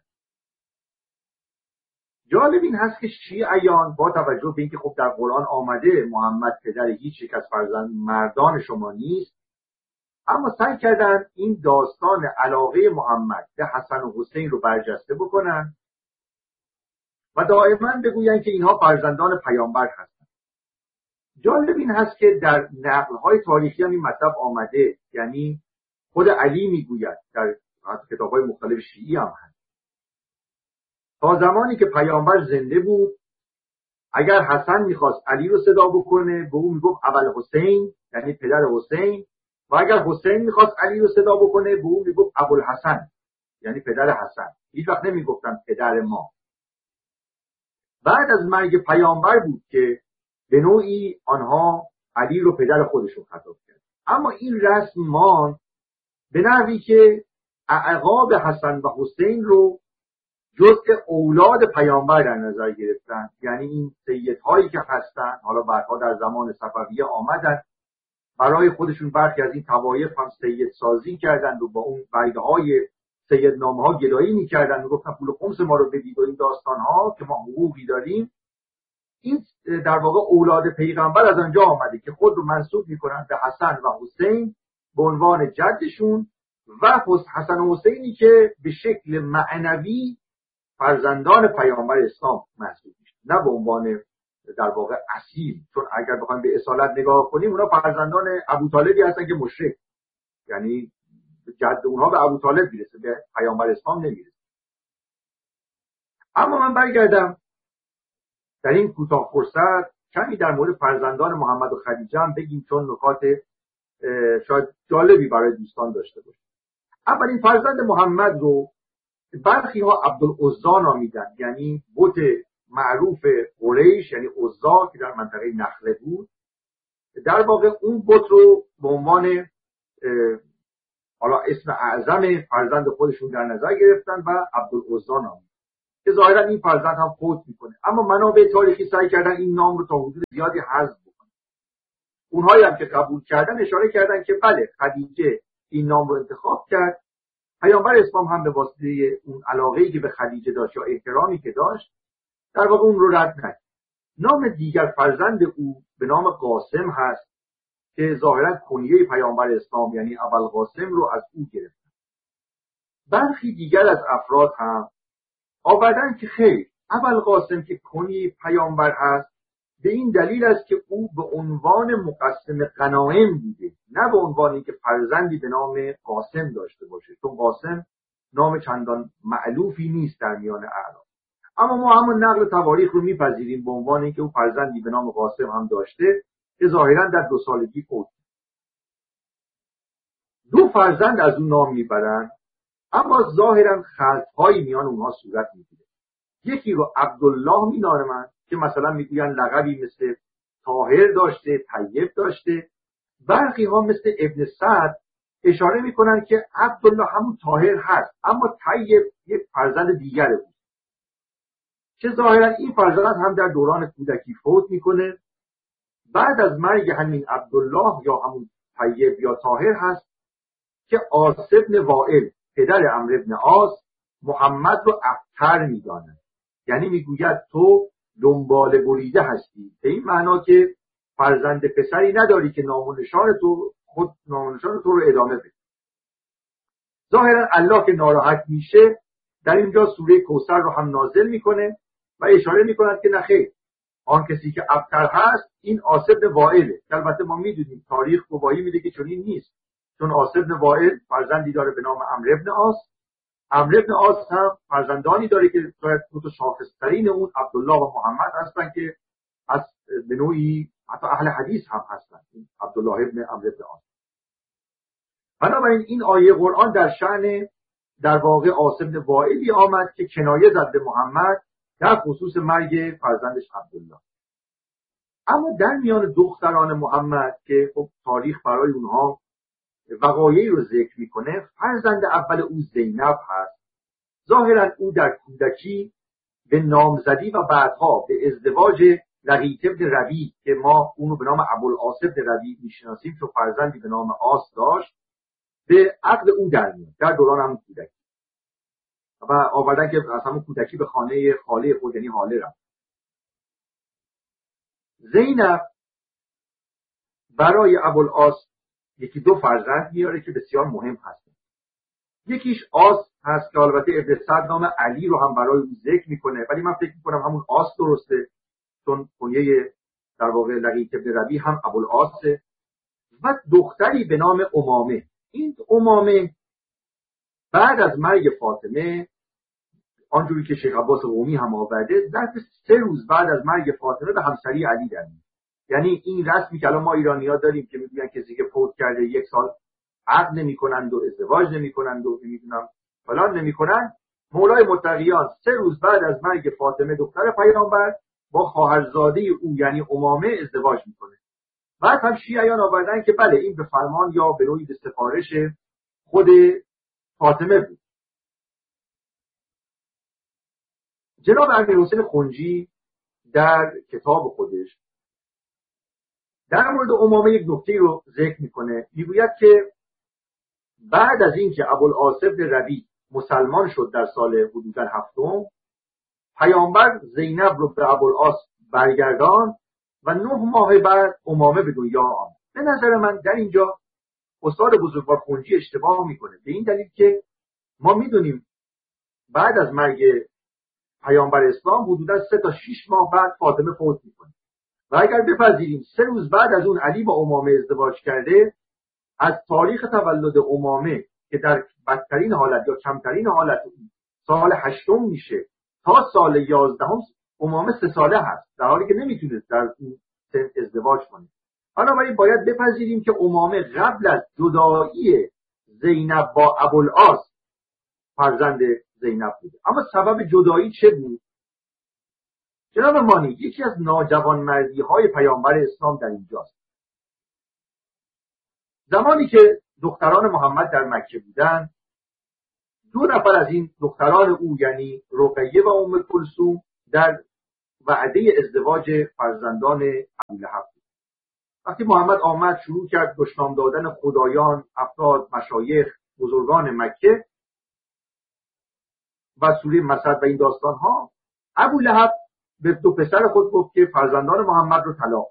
جالب این هست که شیعیان با توجه به اینکه خب در قرآن آمده محمد پدر هیچ یک از فرزند مردان شما نیست، اما سعی کردن این داستان علاقه محمد به حسن و حسین رو برجسته بکنن و دائما بگوین که اینها فرزندان پیامبر هستند. جالب این هست که در نقل‌های تاریخی هم این مطلب آمده، یعنی خود علی میگوید در کتاب‌های مختلف شیعی هم هست تا زمانی که پیامبر زنده بود اگر حسن میخواست علی رو صدا بکنه به اون میگفت ابوالحسین یعنی پدر حسین، و اگر حسین میخواست علی رو صدا بکنه به اون میگفت ابوالحسن یعنی پدر حسن. هیچ وقت نمیگفتن پدر ما. بعد از مرگ پیامبر بود که به نوعی آنها علی رو پدر خودشون خطاب کرد. اما این رسم ماند به نحوی که اعقاب حسن و حسین رو جزء اولاد پیامبر در نظر گرفتن، یعنی این سیدهایی که هستن حالا بعدها در زمان صفویه آمدن برای خودشون برخی از این طوایف هم سید سازی کردند و با اون بیعه‌های سیدنامه ها گدایی می‌کردند، میگفتن پول خمس ما رو بدید و این داستان ها که ما حقوقی داریم. این در واقع اولاد پیغمبر از آنجا آمده که خود رو منسوب می‌کنند به حسن و حسین به عنوان جدشون و حسن و حسینی که به شکل معنوی فرزندان پیامبر اسلام محسوب میشن، نه به عنوان در واقع اصیل، چون اگر بخوایم به اصالت نگاه کنیم اونا فرزندان ابوطالبی هستن که مشرک، یعنی جد اونها به ابوطالب میرسه، به پیامبر اسلام نمیرسه. اما من برگردم در این کوتاه فرصت کمی در مورد فرزندان محمد و خدیجه هم بگیم، چون نکات شاید جالبی برای دوستان داشته باشه. اولین فرزند محمد رو برخی ها عبدالعزا نامیدن، یعنی بت معروف قریش یعنی عزا که در منطقه نخله بود. در واقع اون بت رو به عنوان حالا اسم اعظم فرزند خودشون در نظر گرفتن و عبدالعزا نامیدن. که ظاهرا این فرزند هم فوت میکنه، اما منابع تاریخی سعی کردن این نام رو تا حدود زیادی حذف بکنن. اونهایی هم که قبول کردن اشاره کردن که بله خدیجه این نام رو انتخاب کرد، پیامبر اسلام هم به واسطه اون علاقه‌ای که به خدیجه داشت یا احترامی که داشت در واقع اون رو رد نکرد. نام دیگر فرزند او به نام قاسم هست که ظاهرا کنیه پیامبر اسلام یعنی ابوالقاسم رو از او گرفت. برخی دیگر از افراد هم آوردن که خیر، ابوالقاسم که کنیه پیامبر هست به این دلیل است که او به عنوان مقسم غنایم بوده، نه به عنوان اینکه فرزندی به نام قاسم داشته باشه، چون قاسم نام چندان مألوفی نیست در میان اعراب. اما ما همون نقل تواریخ رو میپذیریم به عنوان اینکه او فرزندی به نام قاسم هم داشته که ظاهرا در دو سالگی فوت. دو فرزند از اون نام میبرن، اما ظاهرا خلط‌هایی میان اونها صورت میگیره. یکی رو عبدالله مینامند که مثلا میگوین لقبی مثل طاهر داشته، طیب داشته. برخی ها مثل ابن سعد اشاره میکنن که عبدالله همون طاهر هست، اما طیب یک فرزند دیگره بود که ظاهرا این فرزند هم در دوران کودکی فوت میکنه. بعد از مرگ همین عبدالله یا همون طیب یا طاهر هست که عاص بن وائل پدر عمرو بن عاص محمد رو ابتر میدانه، یعنی میگوید تو دنبال بریده هستی، به این معنا که فرزند پسری نداری که نام و نشان تو خود نام و نشان تو رو ادامه بده. ظاهرا الله که ناراحت میشه در اینجا سوره کوثر رو هم نازل میکنه و اشاره میکند که نخیر، آن کسی که ابتر هست این عاص بن وائله. البته ما میدونیم تاریخ گواهی میده که چنین نیست، چون عاص بن وائل فرزندی داره به نام عمرو بن عاص. عمرو بن عاص هم فرزندانی داره که شاید دو تا شاخص‌ترین اون عبدالله و محمد هستن که از به نوعی حتی اهل حدیث هم هستن، عبدالله ابن عمرو بن عاص. بنابراین این آیه قرآن در شأن در واقع عاص بن وائلی آمد که کنایه زد به محمد در خصوص مرگ فرزندش عبدالله. اما در میان دختران محمد که خب تاریخ برای اونها وقایعی رو ذکر میکنه، فرزند اول او زینب هست. ظاهرا او در کودکی به نامزدی و بعدها به ازدواج لقیط بن ربیع که ما اونو به نام ابوالعاص بن ربیع میشناسیم چون فرزندی به نام عاص داشت، به عقد او در میاد در دوران همون کودکی و آوردن که از همون کودکی به خانه خاله خود یعنی حاله رفت. زینب برای ابوالعاص یکی دو فرزند میاره که بسیار مهم هستن. یکیش عاص هست که البته ابن سعد نام علی رو هم برای او ذکر میکنه، ولی من فکر میکنم همون عاص درسته چون کنیه در واقع لقیط بن ربیع هم ابوالعاصه. و دختری به نام امامه. این امامه بعد از مرگ فاطمه، آنجوری که شیخ عباس قمی هم آورده، ظرف سه روز بعد از مرگ فاطمه به همسری علی در میاد. یعنی این رسمی که الان ما ایرانی‌ها داریم که میگن کسی که فوت کرده یک سال عقد نمی‌کنند و ازدواج نمی‌کنند و نمی‌دونم فلان نمی‌کنند، مولای متقیان سه روز بعد از مرگ فاطمه دختر پیامبر با خواهرزاده او یعنی امامه ازدواج می‌کنه. بعد هم شیعیان آوردن که بله این به فرمان یا به نوعی به سفارش خود فاطمه بود. جناب امیرحسین خنجی در کتاب خودش در مورد امامه یک نکته رو ذکر میکنه، میگوید که بعد از اینکه ابوالعاص بن ربیع مسلمان شد در سال حدوداً هفتم، پیامبر زینب رو به ابوالعاص برگردان و نه ماه بعد امامه به دنیا آمد. به نظر من در اینجا استاد بزرگوار خنجی اشتباه میکنه، به این دلیل که ما میدونیم بعد از مرگ پیامبر اسلام حدوداً سه تا شش ماه بعد فاطمه فوت میکنه و اگر بپذیریم سه روز بعد از اون علی با امامه ازدواج کرده، از تاریخ تولد امامه که در بدترین حالت یا کمترین حالت سال هشتم میشه تا سال یازدهم امامه سه ساله هست، در حالی که نمیتونه در این سن ازدواج کنه. بنابراین باید بپذیریم که امامه قبل از جدایی زینب با ابوالعاص فرزند زینب بوده. اما سبب جدایی چه بود؟ جناب مانی، یکی از ناجوانمردی های پیامبر اسلام در اینجاست. زمانی که دختران محمد در مکه بودن، دو نفر از این دختران او یعنی رقیه و ام کلثوم در وعده ازدواج فرزندان ابولهب. وقتی محمد آمد شروع کرد دشنام دادن خدایان، افراد، مشایخ، بزرگان مکه و سوره مسد و این داستان ها، ابولهب به دو پسر خود گفت که فرزندان محمد رو طلاق.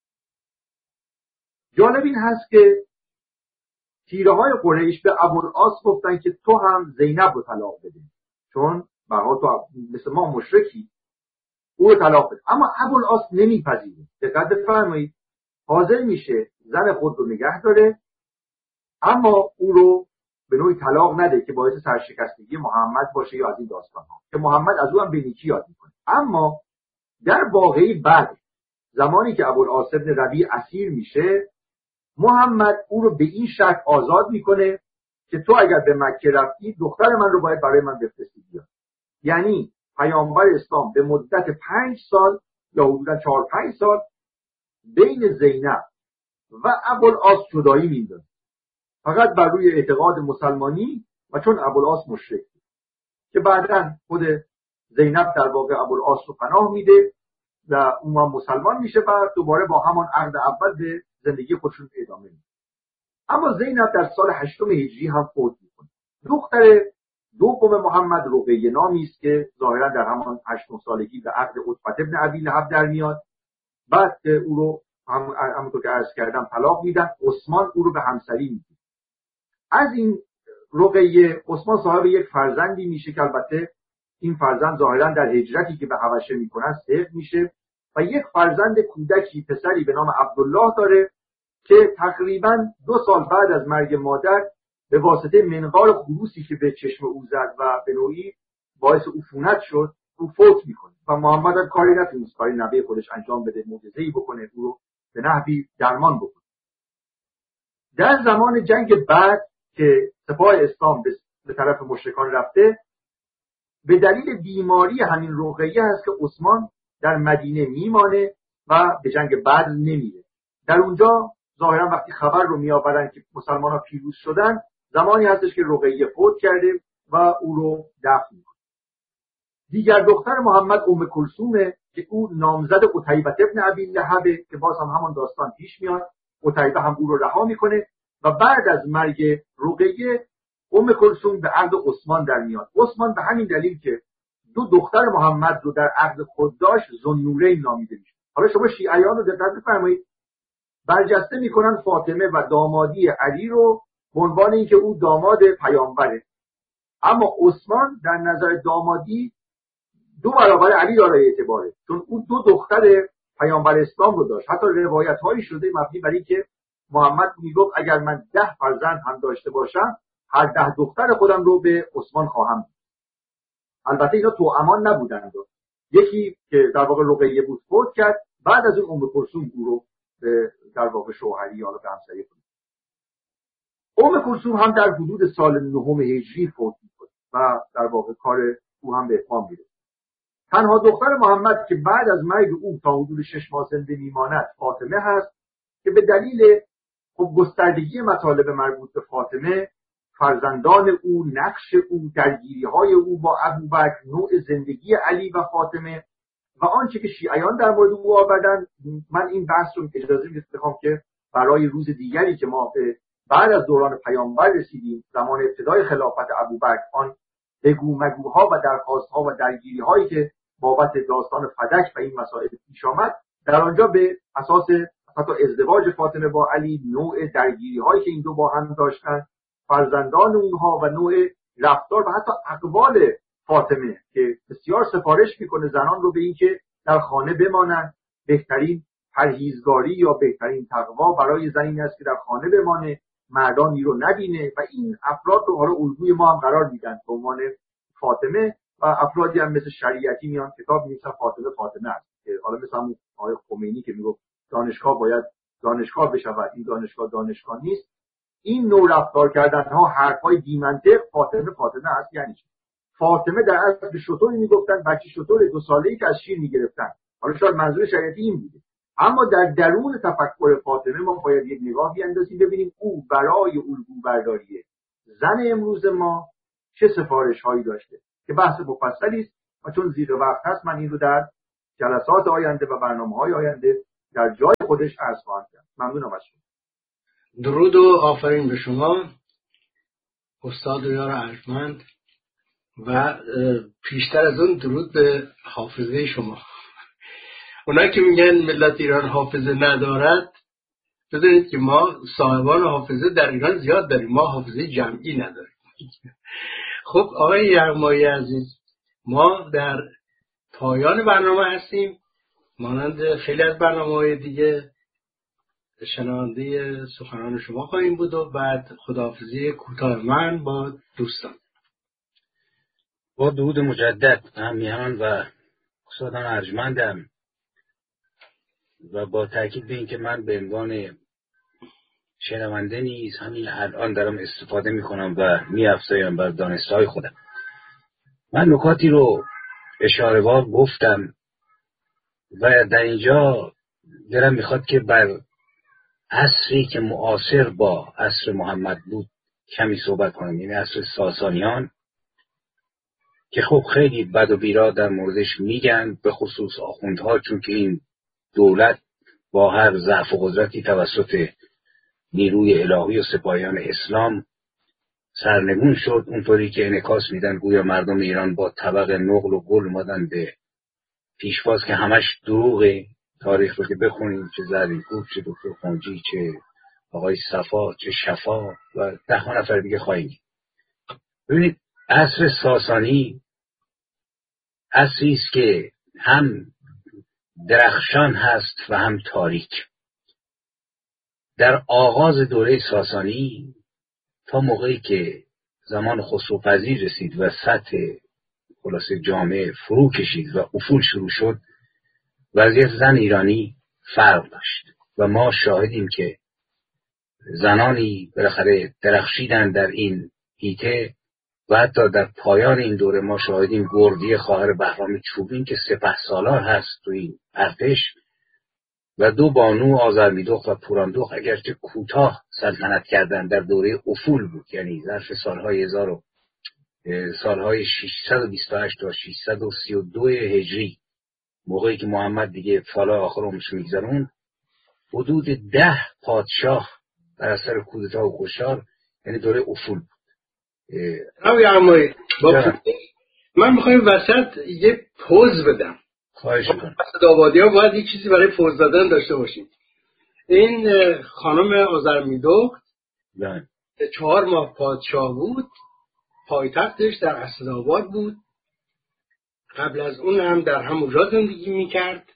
جالب این هست که تیره های قریش به ابوالعاص گفتن که تو هم زینب رو طلاق بده، چون برای تو مثل ما مشرکی، او رو طلاق بده. اما ابوالعاص نمیپذیره. دقت بفرمایید، حاضر میشه زن خود رو نگه داره اما او رو به نوعی طلاق نده که باعث سرشکستگی محمد باشه یا از این داستان ها، که محمد از او هم به نیکی یاد میکنه. اما در واقعی بعد زمانی که ابوالعاص بن ربیع اسیر میشه، محمد او رو به این شرط آزاد میکنه که تو اگر به مکه رفتی دختر من رو باید برای من بفرستی بیاد. یعنی پیامبر اسلام به مدت پنج سال یا حدودا چهار پنج سال بین زینب و ابوالعاص جدایی میندازه، فقط بر روی اعتقاد مسلمانی و چون ابوالعاص مشرک بود، که بعداً خود زینب در واقع ابوالعاص رو پناه میده و اون هم مسلمان میشه و دوباره با همان عقد اول به زندگی خودشون ادامه میده. اما زینب در سال هشتم هجری هم فوت میکنه. دختر دوم محمد رقیه نامی است که ظاهرا در همان هشتم سالگی به عقد عتبه بن ابی لهب در میاد. بعد او رو هم همونطور که عرض کردم طلاق میدن. عثمان او رو به همسری میده. از این رقیه عثمان صاحب یک فرزندی میشه که البته این فرزند ظاهرا در هجرتی که به حبشه میکنن سقط میشه و یک فرزند کودکی پسری به نام عبدالله داره که تقریبا دو سال بعد از مرگ مادر به واسطه منقار خروسی که به چشم او زد و به نوعی باعث عفونت شد او فوت میکنه و محمد هم کاری نتونست کاری نبی خودش انجام بده، معجزه‌ای بکنه او رو به نحوی درمان بکنه. در زمان جنگ بعد که سپاه اسلام به طرف مشرکان رفته، به دلیل بیماری همین رقیه هست که عثمان در مدینه میمانه و به جنگ بدر نمیره. در اونجا ظاهرا وقتی خبر رو میآورن که مسلمان ها پیروز شدن، زمانی هستش که رقیه فوت کرده و او رو دفن میکنه. دیگر دختر محمد ام کلثومه که او نامزد عتیبه ابن ابی لهب که باز هم همون داستان پیش میاد. عتیبه هم او رو رها میکنه و بعد از مرگ رقیه ام کلثوم به عقد عثمان در میاد. عثمان به همین دلیل که دو دختر محمد رو در عقد خود داشت ذوالنورین نامیده میشه. حالا شما شیعیان رو دقت بفرمایید، برجسته میکنن فاطمه و دامادی علی رو به عنوان اینکه او داماد پیامبره، اما عثمان در نظر دامادی دو برابر علی دارای اعتباره، چون او دو دختر پیامبر اسلام رو داشت. حتی روایت هایی شده مبنی بر اینکه محمد میگفت اگر من ده فرزند هم داشته باشم هر ده دختر خودم رو به عثمان خواهم. البته اینا توامان نبودند. یکی که در واقع رقیه بود فوت کرد، بعد از اون ام کلثوم او رو به در واقع شوهری یا به همسری کنید. ام کلثوم هم در حدود سال نهم هجری فوت می‌کنه و در واقع کار او هم به اتمام میره. تنها دختر محمد که بعد از مرگ او تا حدود شش ماه زنده میماند فاطمه هست که به دلیل خب گستردگی مطالب مربوط به فاطمه، فرزندان او، نقش او، درگیری‌های او با ابوبکر، نوع زندگی علی و فاطمه و آنچه که شیعیان در مورد او آوردن، من این بحث رو اجازه می‌خوام که برای روز دیگری که ما به بعد از دوران پیامبر رسیدیم، زمان ابتدای خلافت ابوبکر، آن بگو مگوها و درخواست‌ها و درگیری‌هایی که بابت داستان فدک و این مسائل پیش آمد، در آنجا به اساس حتی ازدواج فاطمه با علی، نوع درگیری‌هایی که این دو با هم داشتن، فرزندان اونها و نوع رفتار و حتی اقوال فاطمه که بسیار سفارش میکنه زنان رو به این که در خانه بمانند. بهترین پرهیزگاری یا بهترین تقوا برای زن این است که در خانه بمانه، مردانی رو نبینه و این افراد رو حالا الگوی ما هم قرار میدن به عنوان فاطمه و افرادی هم مثل شریعتی میان کتاب می‌نویسن فاطمه فاطمه است که حالا مثل همون آقای خمینی که میگفت دانشگاه باید دانشگاه بشود، این دانشگاه دانشگاه نیست. این نوع رفتار کردن ها حرفای بی منطق فاطمه فاطمه است. یعنی چی؟ فاطمه در اصل به شطوری میگفتن بچه شطور دو ساله‌ای که از شیر میگرفتن. حالا شاید منظور شریعتی این بوده، اما در درون تفکر فاطمه ما باید یک نگاه بیاندازیم ببینیم او برای الگو برداری زن امروز ما چه سفارش هایی داشته که بحث مفصلی است و چون زیر وقت هست من این رو در جلسات آینده و برنامه‌های آینده در جای خودش عرض خواهم کرد. ممنونم از شما. درود و آفرین به شما استاد و یار ارجمند و پیشتر از اون درود به حافظه شما. اونا که میگن ملت ایران حافظه ندارد، بدونید که ما صاحبان حافظه در ایران زیاد داریم، ما حافظه جمعی نداریم. خب آقای یغمایی عزیز، ما در پایان برنامه هستیم. مانند خیلی از برنامه‌های دیگه شنونده سخنان شما خواهیم بود و بعد خداحافظی کوتاه من با دوستان. با درود مجدد هم میهمان و استادان ارجمندم و با تاکید به این که من به عنوان شنونده نیز همین الان دارم استفاده میکنم و میافزایم بر دانش‌های خودم. من نکاتی رو اشاره‌وار گفتم و در اینجا دلم میخواد که بر عصری که معاصر با عصر محمد بود کمی صحبت کنم، یعنی عصر ساسانیان که خب خیلی بد و بیرا در موردش میگن، به خصوص آخوندها، چون که این دولت با هر ضعف و قدرتی توسط نیروی الهی و سپاهیان اسلام سرنگون شد، اونطوری که انعکاس میدن گویا مردم ایران با طبق نقل و گل اومدن به پیشواز که همش دروغه. تاریخ رو که بخونیم، چه زرین‌کوب، چه دکتر خونجی، چه آقای صفا، چه شفا و ده ها نفر دیگه خواهیم. ببینید عصر ساسانی عصری است که هم درخشان هست و هم تاریک. در آغاز دوره ساسانی تا موقعی که زمان خسرو پذیر رسید و سطح خلاصه جامعه فرو کشید و افول شروع شد، وضعیت زن ایرانی فرق داشت و ما شاهدیم که زنانی بالاخره درخشیدن در این حیطه و حتی در پایان این دوره ما شاهدیم گردی خواهر بهرام چوبین که سپه سالار هست تو این ارتش و دو بانو آذرمیدخت و پوراندخت اگرچه کوتاه سلطنت کردن در دوره افول بود، یعنی ظرف سالهای هزار و سالهای ششصد و بیست و هشت تا ششصد و سی و دو هجری، موقعی که محمد دیگه فالا آخر عمرش میگذرون، حدود ده پادشاه بر اثر کودتا و کشتار، یعنی دوره افول بود. آقای عمایی با من میخوایم وسط یه پوز بدم. خواهش میکنم. اسدآبادی ها باید یک چیزی برای پوز دادن داشته باشیم. این خانم آذرمیدخت چهار ماه پادشاه بود، پایتختش در اسدآباد بود، قبل از اون هم در همونجا زندگی میکرد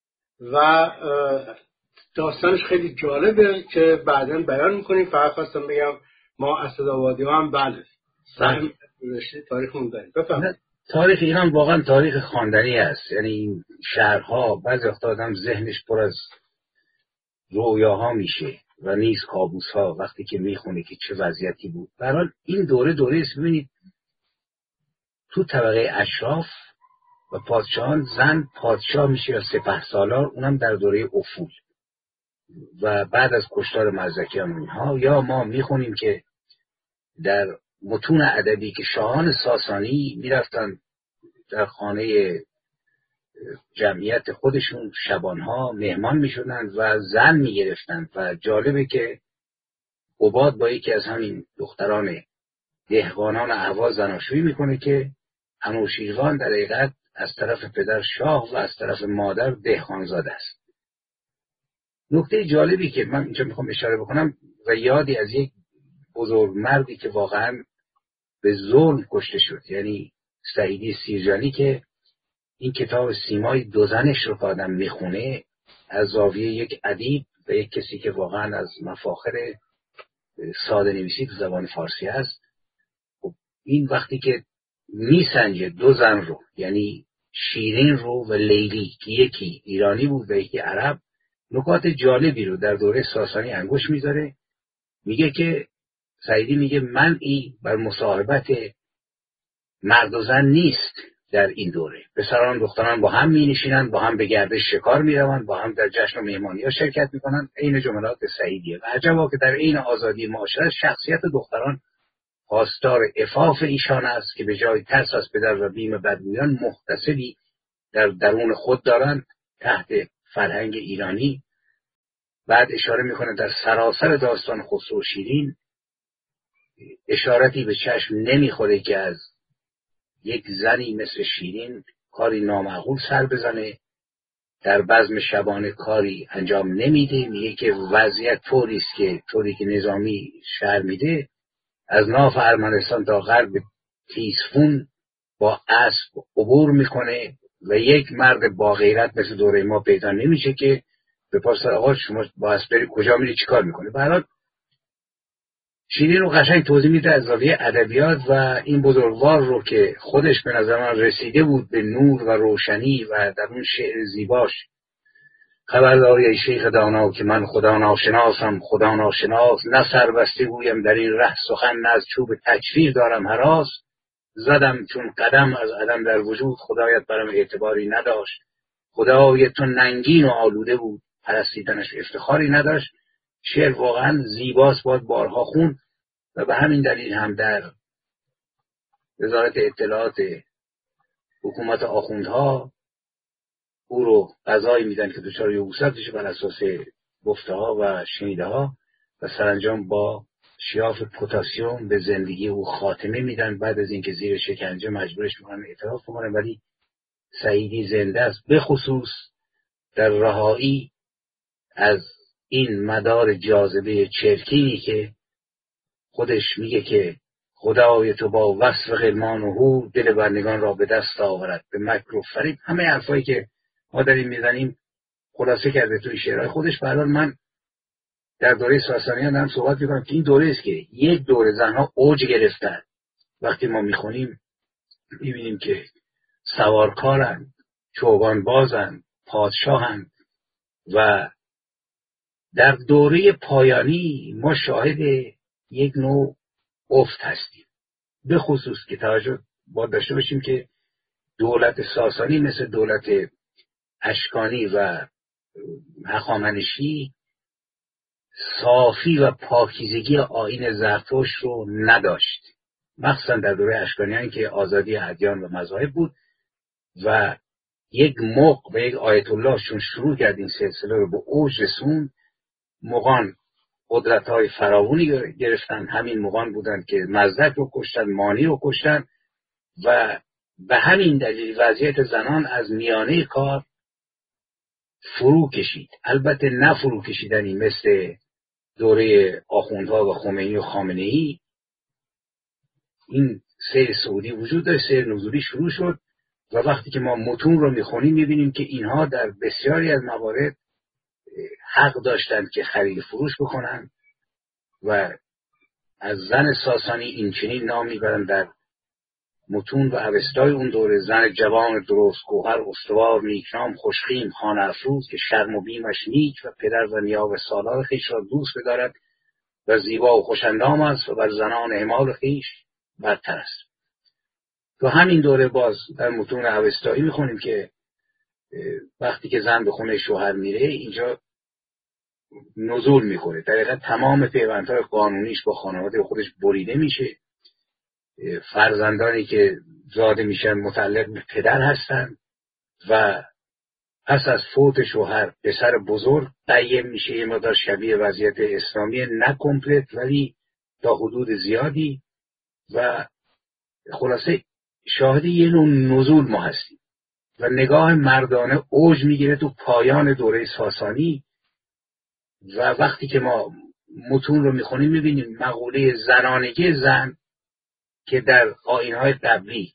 و داستانش خیلی جالبه که بعداً بیان میکنیم. فقط خواستم بگم ما اسدآبادی ها هم بله سهم رشته تاریخمون داریم. بفرمایید. تاریخ ایران واقعا تاریخ خواندنی است، یعنی این شهرها بعضی وقتا آدم ذهنش پر از رویاها میشه و نیز کابوسها وقتی که میخونه که چه وضعیتی بود. به هر حال این دوره دوره است. ببینید تو طبقه اشراف و پادشاهان زن پادشاه میشه یا سپهسالار، اونم در دوره افول و بعد از کشتار مزدکیان اونها. یا ما میخونیم که در متون ادبی که شاهان ساسانی میرفتن در خانه جمعیت خودشون شبانها مهمان میشدن و زن میگرفتن و جالبه که قباد با یکی از همین دختران دهقانان اهواز زناشویی میکنه که انوشیروان در حقیقت از طرف پدر شاه و از طرف مادر دهقانزاده است. نکته جالبی که من اینجا میخوام اشاره بکنم و یادی از یک بزرگ مردی که واقعا به ظلم کشته شد، یعنی سعیدی سیرجانی، که این کتاب سیمای دو زنش رو که آدم میخونه از زاویه یک ادیب و یک کسی که واقعا از مفاخر ساده نویسی تو زبان فارسی هست. خب این وقتی که میسنجه دو زن رو، یعنی شیرین رو و لیلی که یکی ایرانی بود و یکی عرب، نکات جالبی رو در دوره ساسانی انگوش میذاره. میگه که سعیدی میگه منعی بر مصاحبت مرد و زن نیست در این دوره. پسران دختران با هم می نشینن، با هم به گردش شکار می روند، با هم در جشن و مهمانی ها شرکت می کنند. این جملات سعیدیه و عجبا که در این آزادی معاشرت شخصیت دختران پاسدار عفاف ایشان است که به جای ترس از پدر و بیم بدگویان محتسبی در درون خود دارند تحت فرهنگ ایرانی. بعد اشاره میکنه در سراسر داستان خسرو و شیرین اشارتی به چشم نمیخوره که از یک زنی مثل شیرین کاری نامعقول سر بزنه، در بزم شبانه کاری انجام نمیده. میگه که وضعیت طوری است که طوری که نظامی شهر میده از ناف ارمنستان تا غرب تیسفون با اسب عبور میکنه و یک مرد با غیرت مثل دوره ما پیدا نمیشه که به پاس آقا شما با اسب بری کجا میری چیکار میکنه. به هر حال شیرین رو قشنگ توضیح میده از زاویه ادبیات و این بزرگوار رو که خودش به نظر من رسیده بود به نور و روشنی و در اون شعر زیباش خبرداری ای شیخ دانا که من خدا ناشناسم، خدا ناشناس، نه سربسته گویم در این ره سخن، نه از چوب تکفیر دارم هراس، زدم چون قدم از عدم در وجود، خدایت برم اعتباری نداشت، خدای تو ننگین و آلوده بود، پرستیدنش افتخاری نداشت. شعر واقعا زیباست، باید بارها خون و به همین دلیل هم در وزارت اطلاعات حکومت آخوندها او رو قضایی میدن که دچار یبوست بشه بر اساس گفته ها و شنیده ها و سرانجام با شیاف پتاسیم به زندگی او خاتمه میدن. بعد از اینکه زیر شکنجه مجبورش میکنن اعتراف کنه ولی سعیدی زنده است، به خصوص در رهایی از این مدار جاذبه چرکینی که خودش میگه که خدای تو با وصف غلمان و هور دل بندگان را به دست آورد، به مکر و فریب. همه حرفایی که ما داریم میزنیم خلاصه کرده توی شعرهای خودش. به هر حال من در دوره ساسانیان دارم صحبت میکنم که این دوره است که یک دوره زنها اوج گرفتن. وقتی ما میخونیم میبینیم که سوارکارن، چوگان بازن، پادشاهن و در دوره پایانی ما شاهد یک نوع افت هستیم. به خصوص که توجه باید داشته باشیم که دولت ساسانی مثل دولت اشکانی و هخامنشی صافی و پاکیزگی آیین زرتشت رو نداشت، مخصوصا در دوره اشکانیان که آزادی ادیان و مذاهب بود و یک مغ و یک آیت الله چون شروع کرد این سلسله رو به اوج رسون. مغان قدرت‌های فراوانی گرفتن، همین مغان بودند که مزدک رو کشتن، مانی رو کشتن و به همین دلیل وضعیت زنان از میانه کار فرو کشید. البته نه فرو کشیدنی مثل دوره آخوندها و خمینی و خامنه‌ای. این سیر سعودی وجود داره، سیر نزولی شروع شد و وقتی که ما متون رو میخونیم میبینیم که اینها در بسیاری از موارد حق داشتند که خرید فروش بکنن و از زن ساسانی این چنین نام میبرن در متون و اوستای اون دوره: زن جوان درست گوهر استوار نیکنام خوشخیم خانه افروز که شرم و بیمش نیک و پدر و نیا و سالار خویش را دوست بدارد و زیبا و خوشندام است و بر زنان اعمال خویش برتر است. تو همین دوره باز در متون اوستایی میخونیم که وقتی که زن به خونه شوهر میره اینجا نزول میخوره، در حقیقت تمام پیوندهای قانونیش با خانواده خودش بریده میشه. فرزندانی که زاده میشن متعلق به پدر هستن و پس از فوت شوهر پسر بزرگ قیم میشه. یه مقدار شبیه وضعیت اسلامی، نه کمپلت ولی تا حدود زیادی. و خلاصه شاهد یه نوع نزول ما هستیم و نگاه مردانه اوج میگیره تو پایان دوره ساسانی. و وقتی که ما متون رو میخونیم میبینیم مقوله زنانگی زن که در آیین‌های قبلی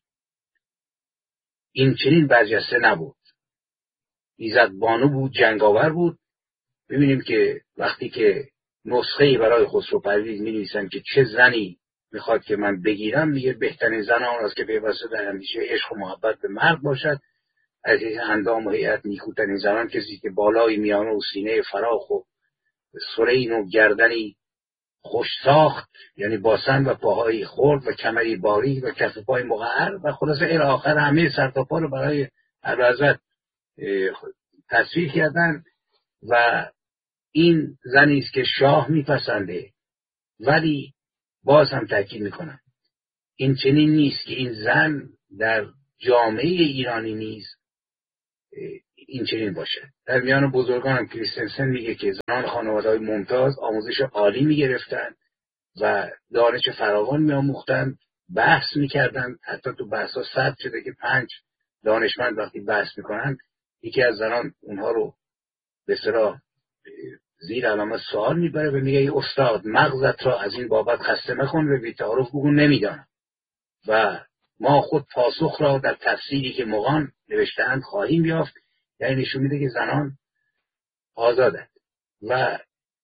این چنین برجسته نبود، ایزد بانو بود، جنگاور بود. ببینیم که وقتی که نسخه‌ای برای خسرو پرویز می‌نویسن که چه زنی میخواد که من بگیرم، میگه بهترین زن آن است که پیوسته در اندیشه عشق و محبت به مرد باشد، از این اندام و هیئت نیکوترین زنان کسی که بالای میانه و سینه فراخ و سرین و گردنی خوش ساخت، یعنی باسن و پاهای خرد و کمری باریک و کف پای مقعر و خلاصه الی آخر همه سرتاپا رو برای اعلیحضرت تصویر کردن. و این زنی است که شاه میپسنده، ولی باز هم تاکید میکنم این چنین نیست که این زن در جامعه ایرانی نیز این چنین باشه. در میان بزرگان هم کریستنسن میگه که زنان خانواده‌های ممتاز آموزش عالی میگرفتن و دانش فراوان میآموختن، بحث میکردن. حتی تو بحثا ثبت شده که پنج دانشمند وقتی بحث میکنن یکی از زنان اونها رو به اصطلاح زیر علامت سوال میبره و میگه ای استاد مغزت را از این بابت خسته مکن و بی تعارف بگو نمیدانم و ما خود پاسخ را در تفسیری که مغان نوشته‌اند خواهیم یافت. یعنی نشون میده که زنان آزادند. و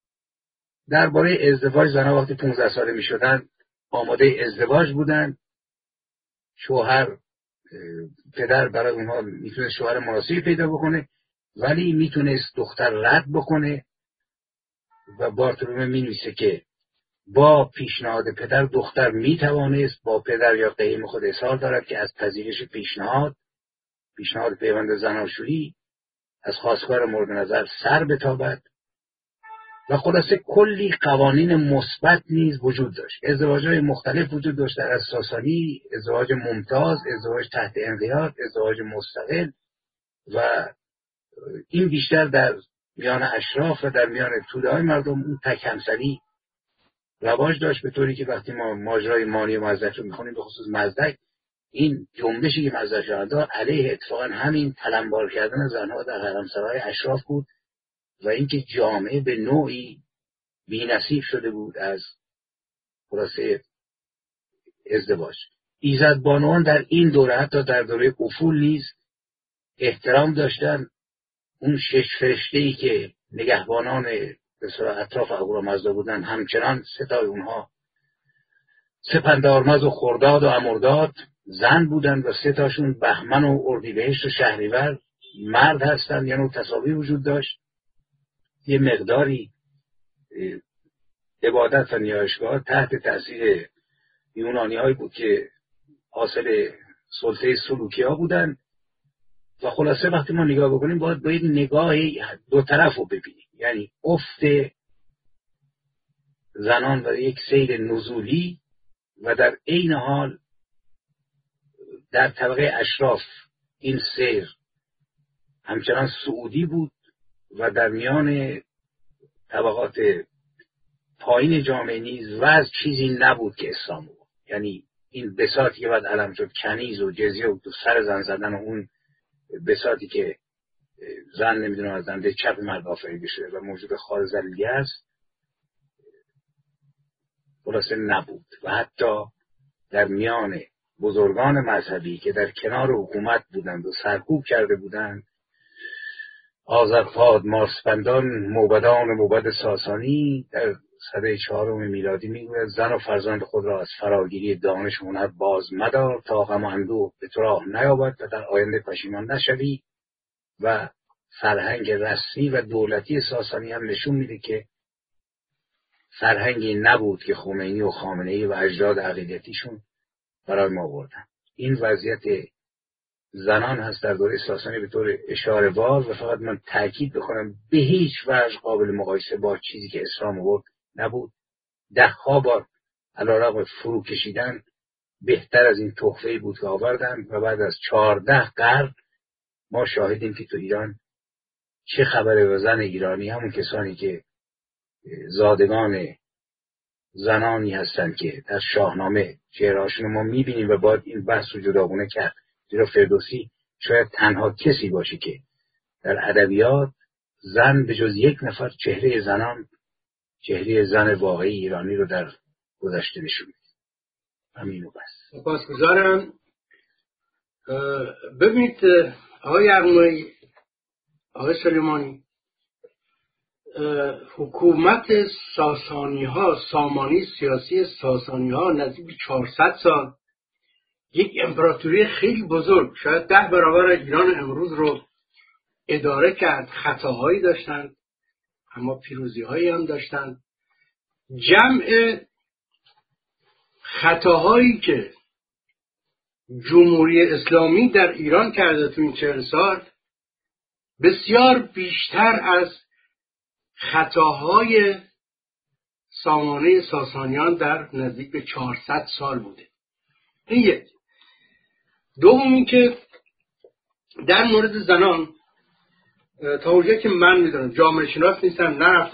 درباره ازدواج زنان وقتی پانزده ساله میشدن آماده ازدواج بودن. شوهر پدر برای اونها میتونه شوهر مناسبی پیدا بکنه ولی میتونست دختر رد بکنه و بارتولومه مینویسه که با پیشنهاد پدر دختر میتوانست با پدر یا قیم خود اصرار دارد که از پذیرش پیشنهاد پیشنهاد پیوند زناشویی از خواستگار مورد نظر سر بتابد و خلاصه کلی قوانین مثبت نیز وجود داشت. ازدواج‌های مختلف وجود داشت در عصر ساسانی، ازدواج ممتاز، ازدواج تحت انقیاد، ازدواج مستقل و این بیشتر در میان اشراف و در میان توده‌های مردم اون تک همسری رواج داشت، به طوری که وقتی ما ماجرای مانی و مزدک رو میخونیم به خصوص مزدک این جنبشی که مزدک شده علیه اتفاقا همین تلمبار کردن زنها در حرمسرای اشراف بود و اینکه جامعه به نوعی بی‌نصیب شده بود از خلاصه ازدواج. ایزدبانوان در این دوره حتی در دوره افول نیز احترام داشتن. اون شش فرشته‌ای که نگهبانان به صورت اطراف اهورامزدا بودن همچنان ستای اونها سپندارمز و خرداد و امرداد زن بودن و سه تاشون بهمن و اردیبهشت و شهریور مرد هستن. یعنی تساوی وجود داشت. یه مقداری عبادت و نیایشگاه تحت تاثیر یونانی هایی بود که حاصل سلطه سلوکی ها بودن و خلاصه وقتی ما نگاه بکنیم باید باید نگاه دو طرف رو ببینیم. یعنی افت زنان و یک سیر نزولی و در عین حال در طبقه اشراف این سیر همچنان صعودی بود و در میان طبقات پایین جامعه نیز وضع چیزی نبود که اسلام بود. یعنی این بساطی که بعد علم شد کنیز و جزیه و تو سر زن زدن و اون بساطی که زن نمیدونم از دنده چپ مرد آفریده شده و موجود خار ذلیلی است خلاصه نبود. و حتی در میان بزرگان مذهبی که در کنار حکومت بودند و سرکوب کرده بودند، آذرپاد، مارسپندان، موبدان و موبد ساسانی در سده چهارم میلادی میگوید زن و فرزند خود را از فراگیری دانش هنر باز مدار تا غم و اندوه به تو راه نیابد و در آینده پشیمان نشوی. و فرهنگ رسمی و دولتی ساسانی هم نشون میده که فرهنگی نبود که خمینی و خامنه‌ای و اجداد عقیدتیشون برای ما آوردن. این وضعیت زنان هست در دوره ساسانی به طور اشاره وار و فقط من تاکید بکنم به هیچ وجه قابل مقایسه با چیزی که اسلام آورد نبود. ده ها بار علیرغم فرو کشیدن بهتر از این تحفه‌ای بود که آوردن و بعد از چهارده قرن ما شاهدیم که تو ایران چه خبره و زن ایرانی همون کسانی که زادگان زنانی هستند که در شاهنامه چهرهاشون ما میبینیم و باید این بحث رو جداگونه کرد. زیرا فردوسی شاید تنها کسی باشه که در ادبیات زن به جز یک نفر چهره زنان چهره زن واقعی ایرانی رو در گذشته نشون میده. همینو بس. سپاسگزارم. ببینید آقای ارمایی، آقای سلیمانی، حکومت ساسانی ها، سامانی سیاسی ساسانی ها نزدیک به چهارصد سال یک امپراتوری خیلی بزرگ، شاید ده برابر ایران امروز رو اداره کرد. خطاهایی داشتند اما پیروزی هایی هم داشتند. جمع خطاهایی که جمهوری اسلامی در ایران کرده تو این چهل سال بسیار بیشتر از خطاهای سامانه ساسانیان در نزدیک به چهارصد سال بوده. این یک. دوم این که در مورد زنان تا اونجایی که من میدونم جامعه شناس نیستم، نرفتم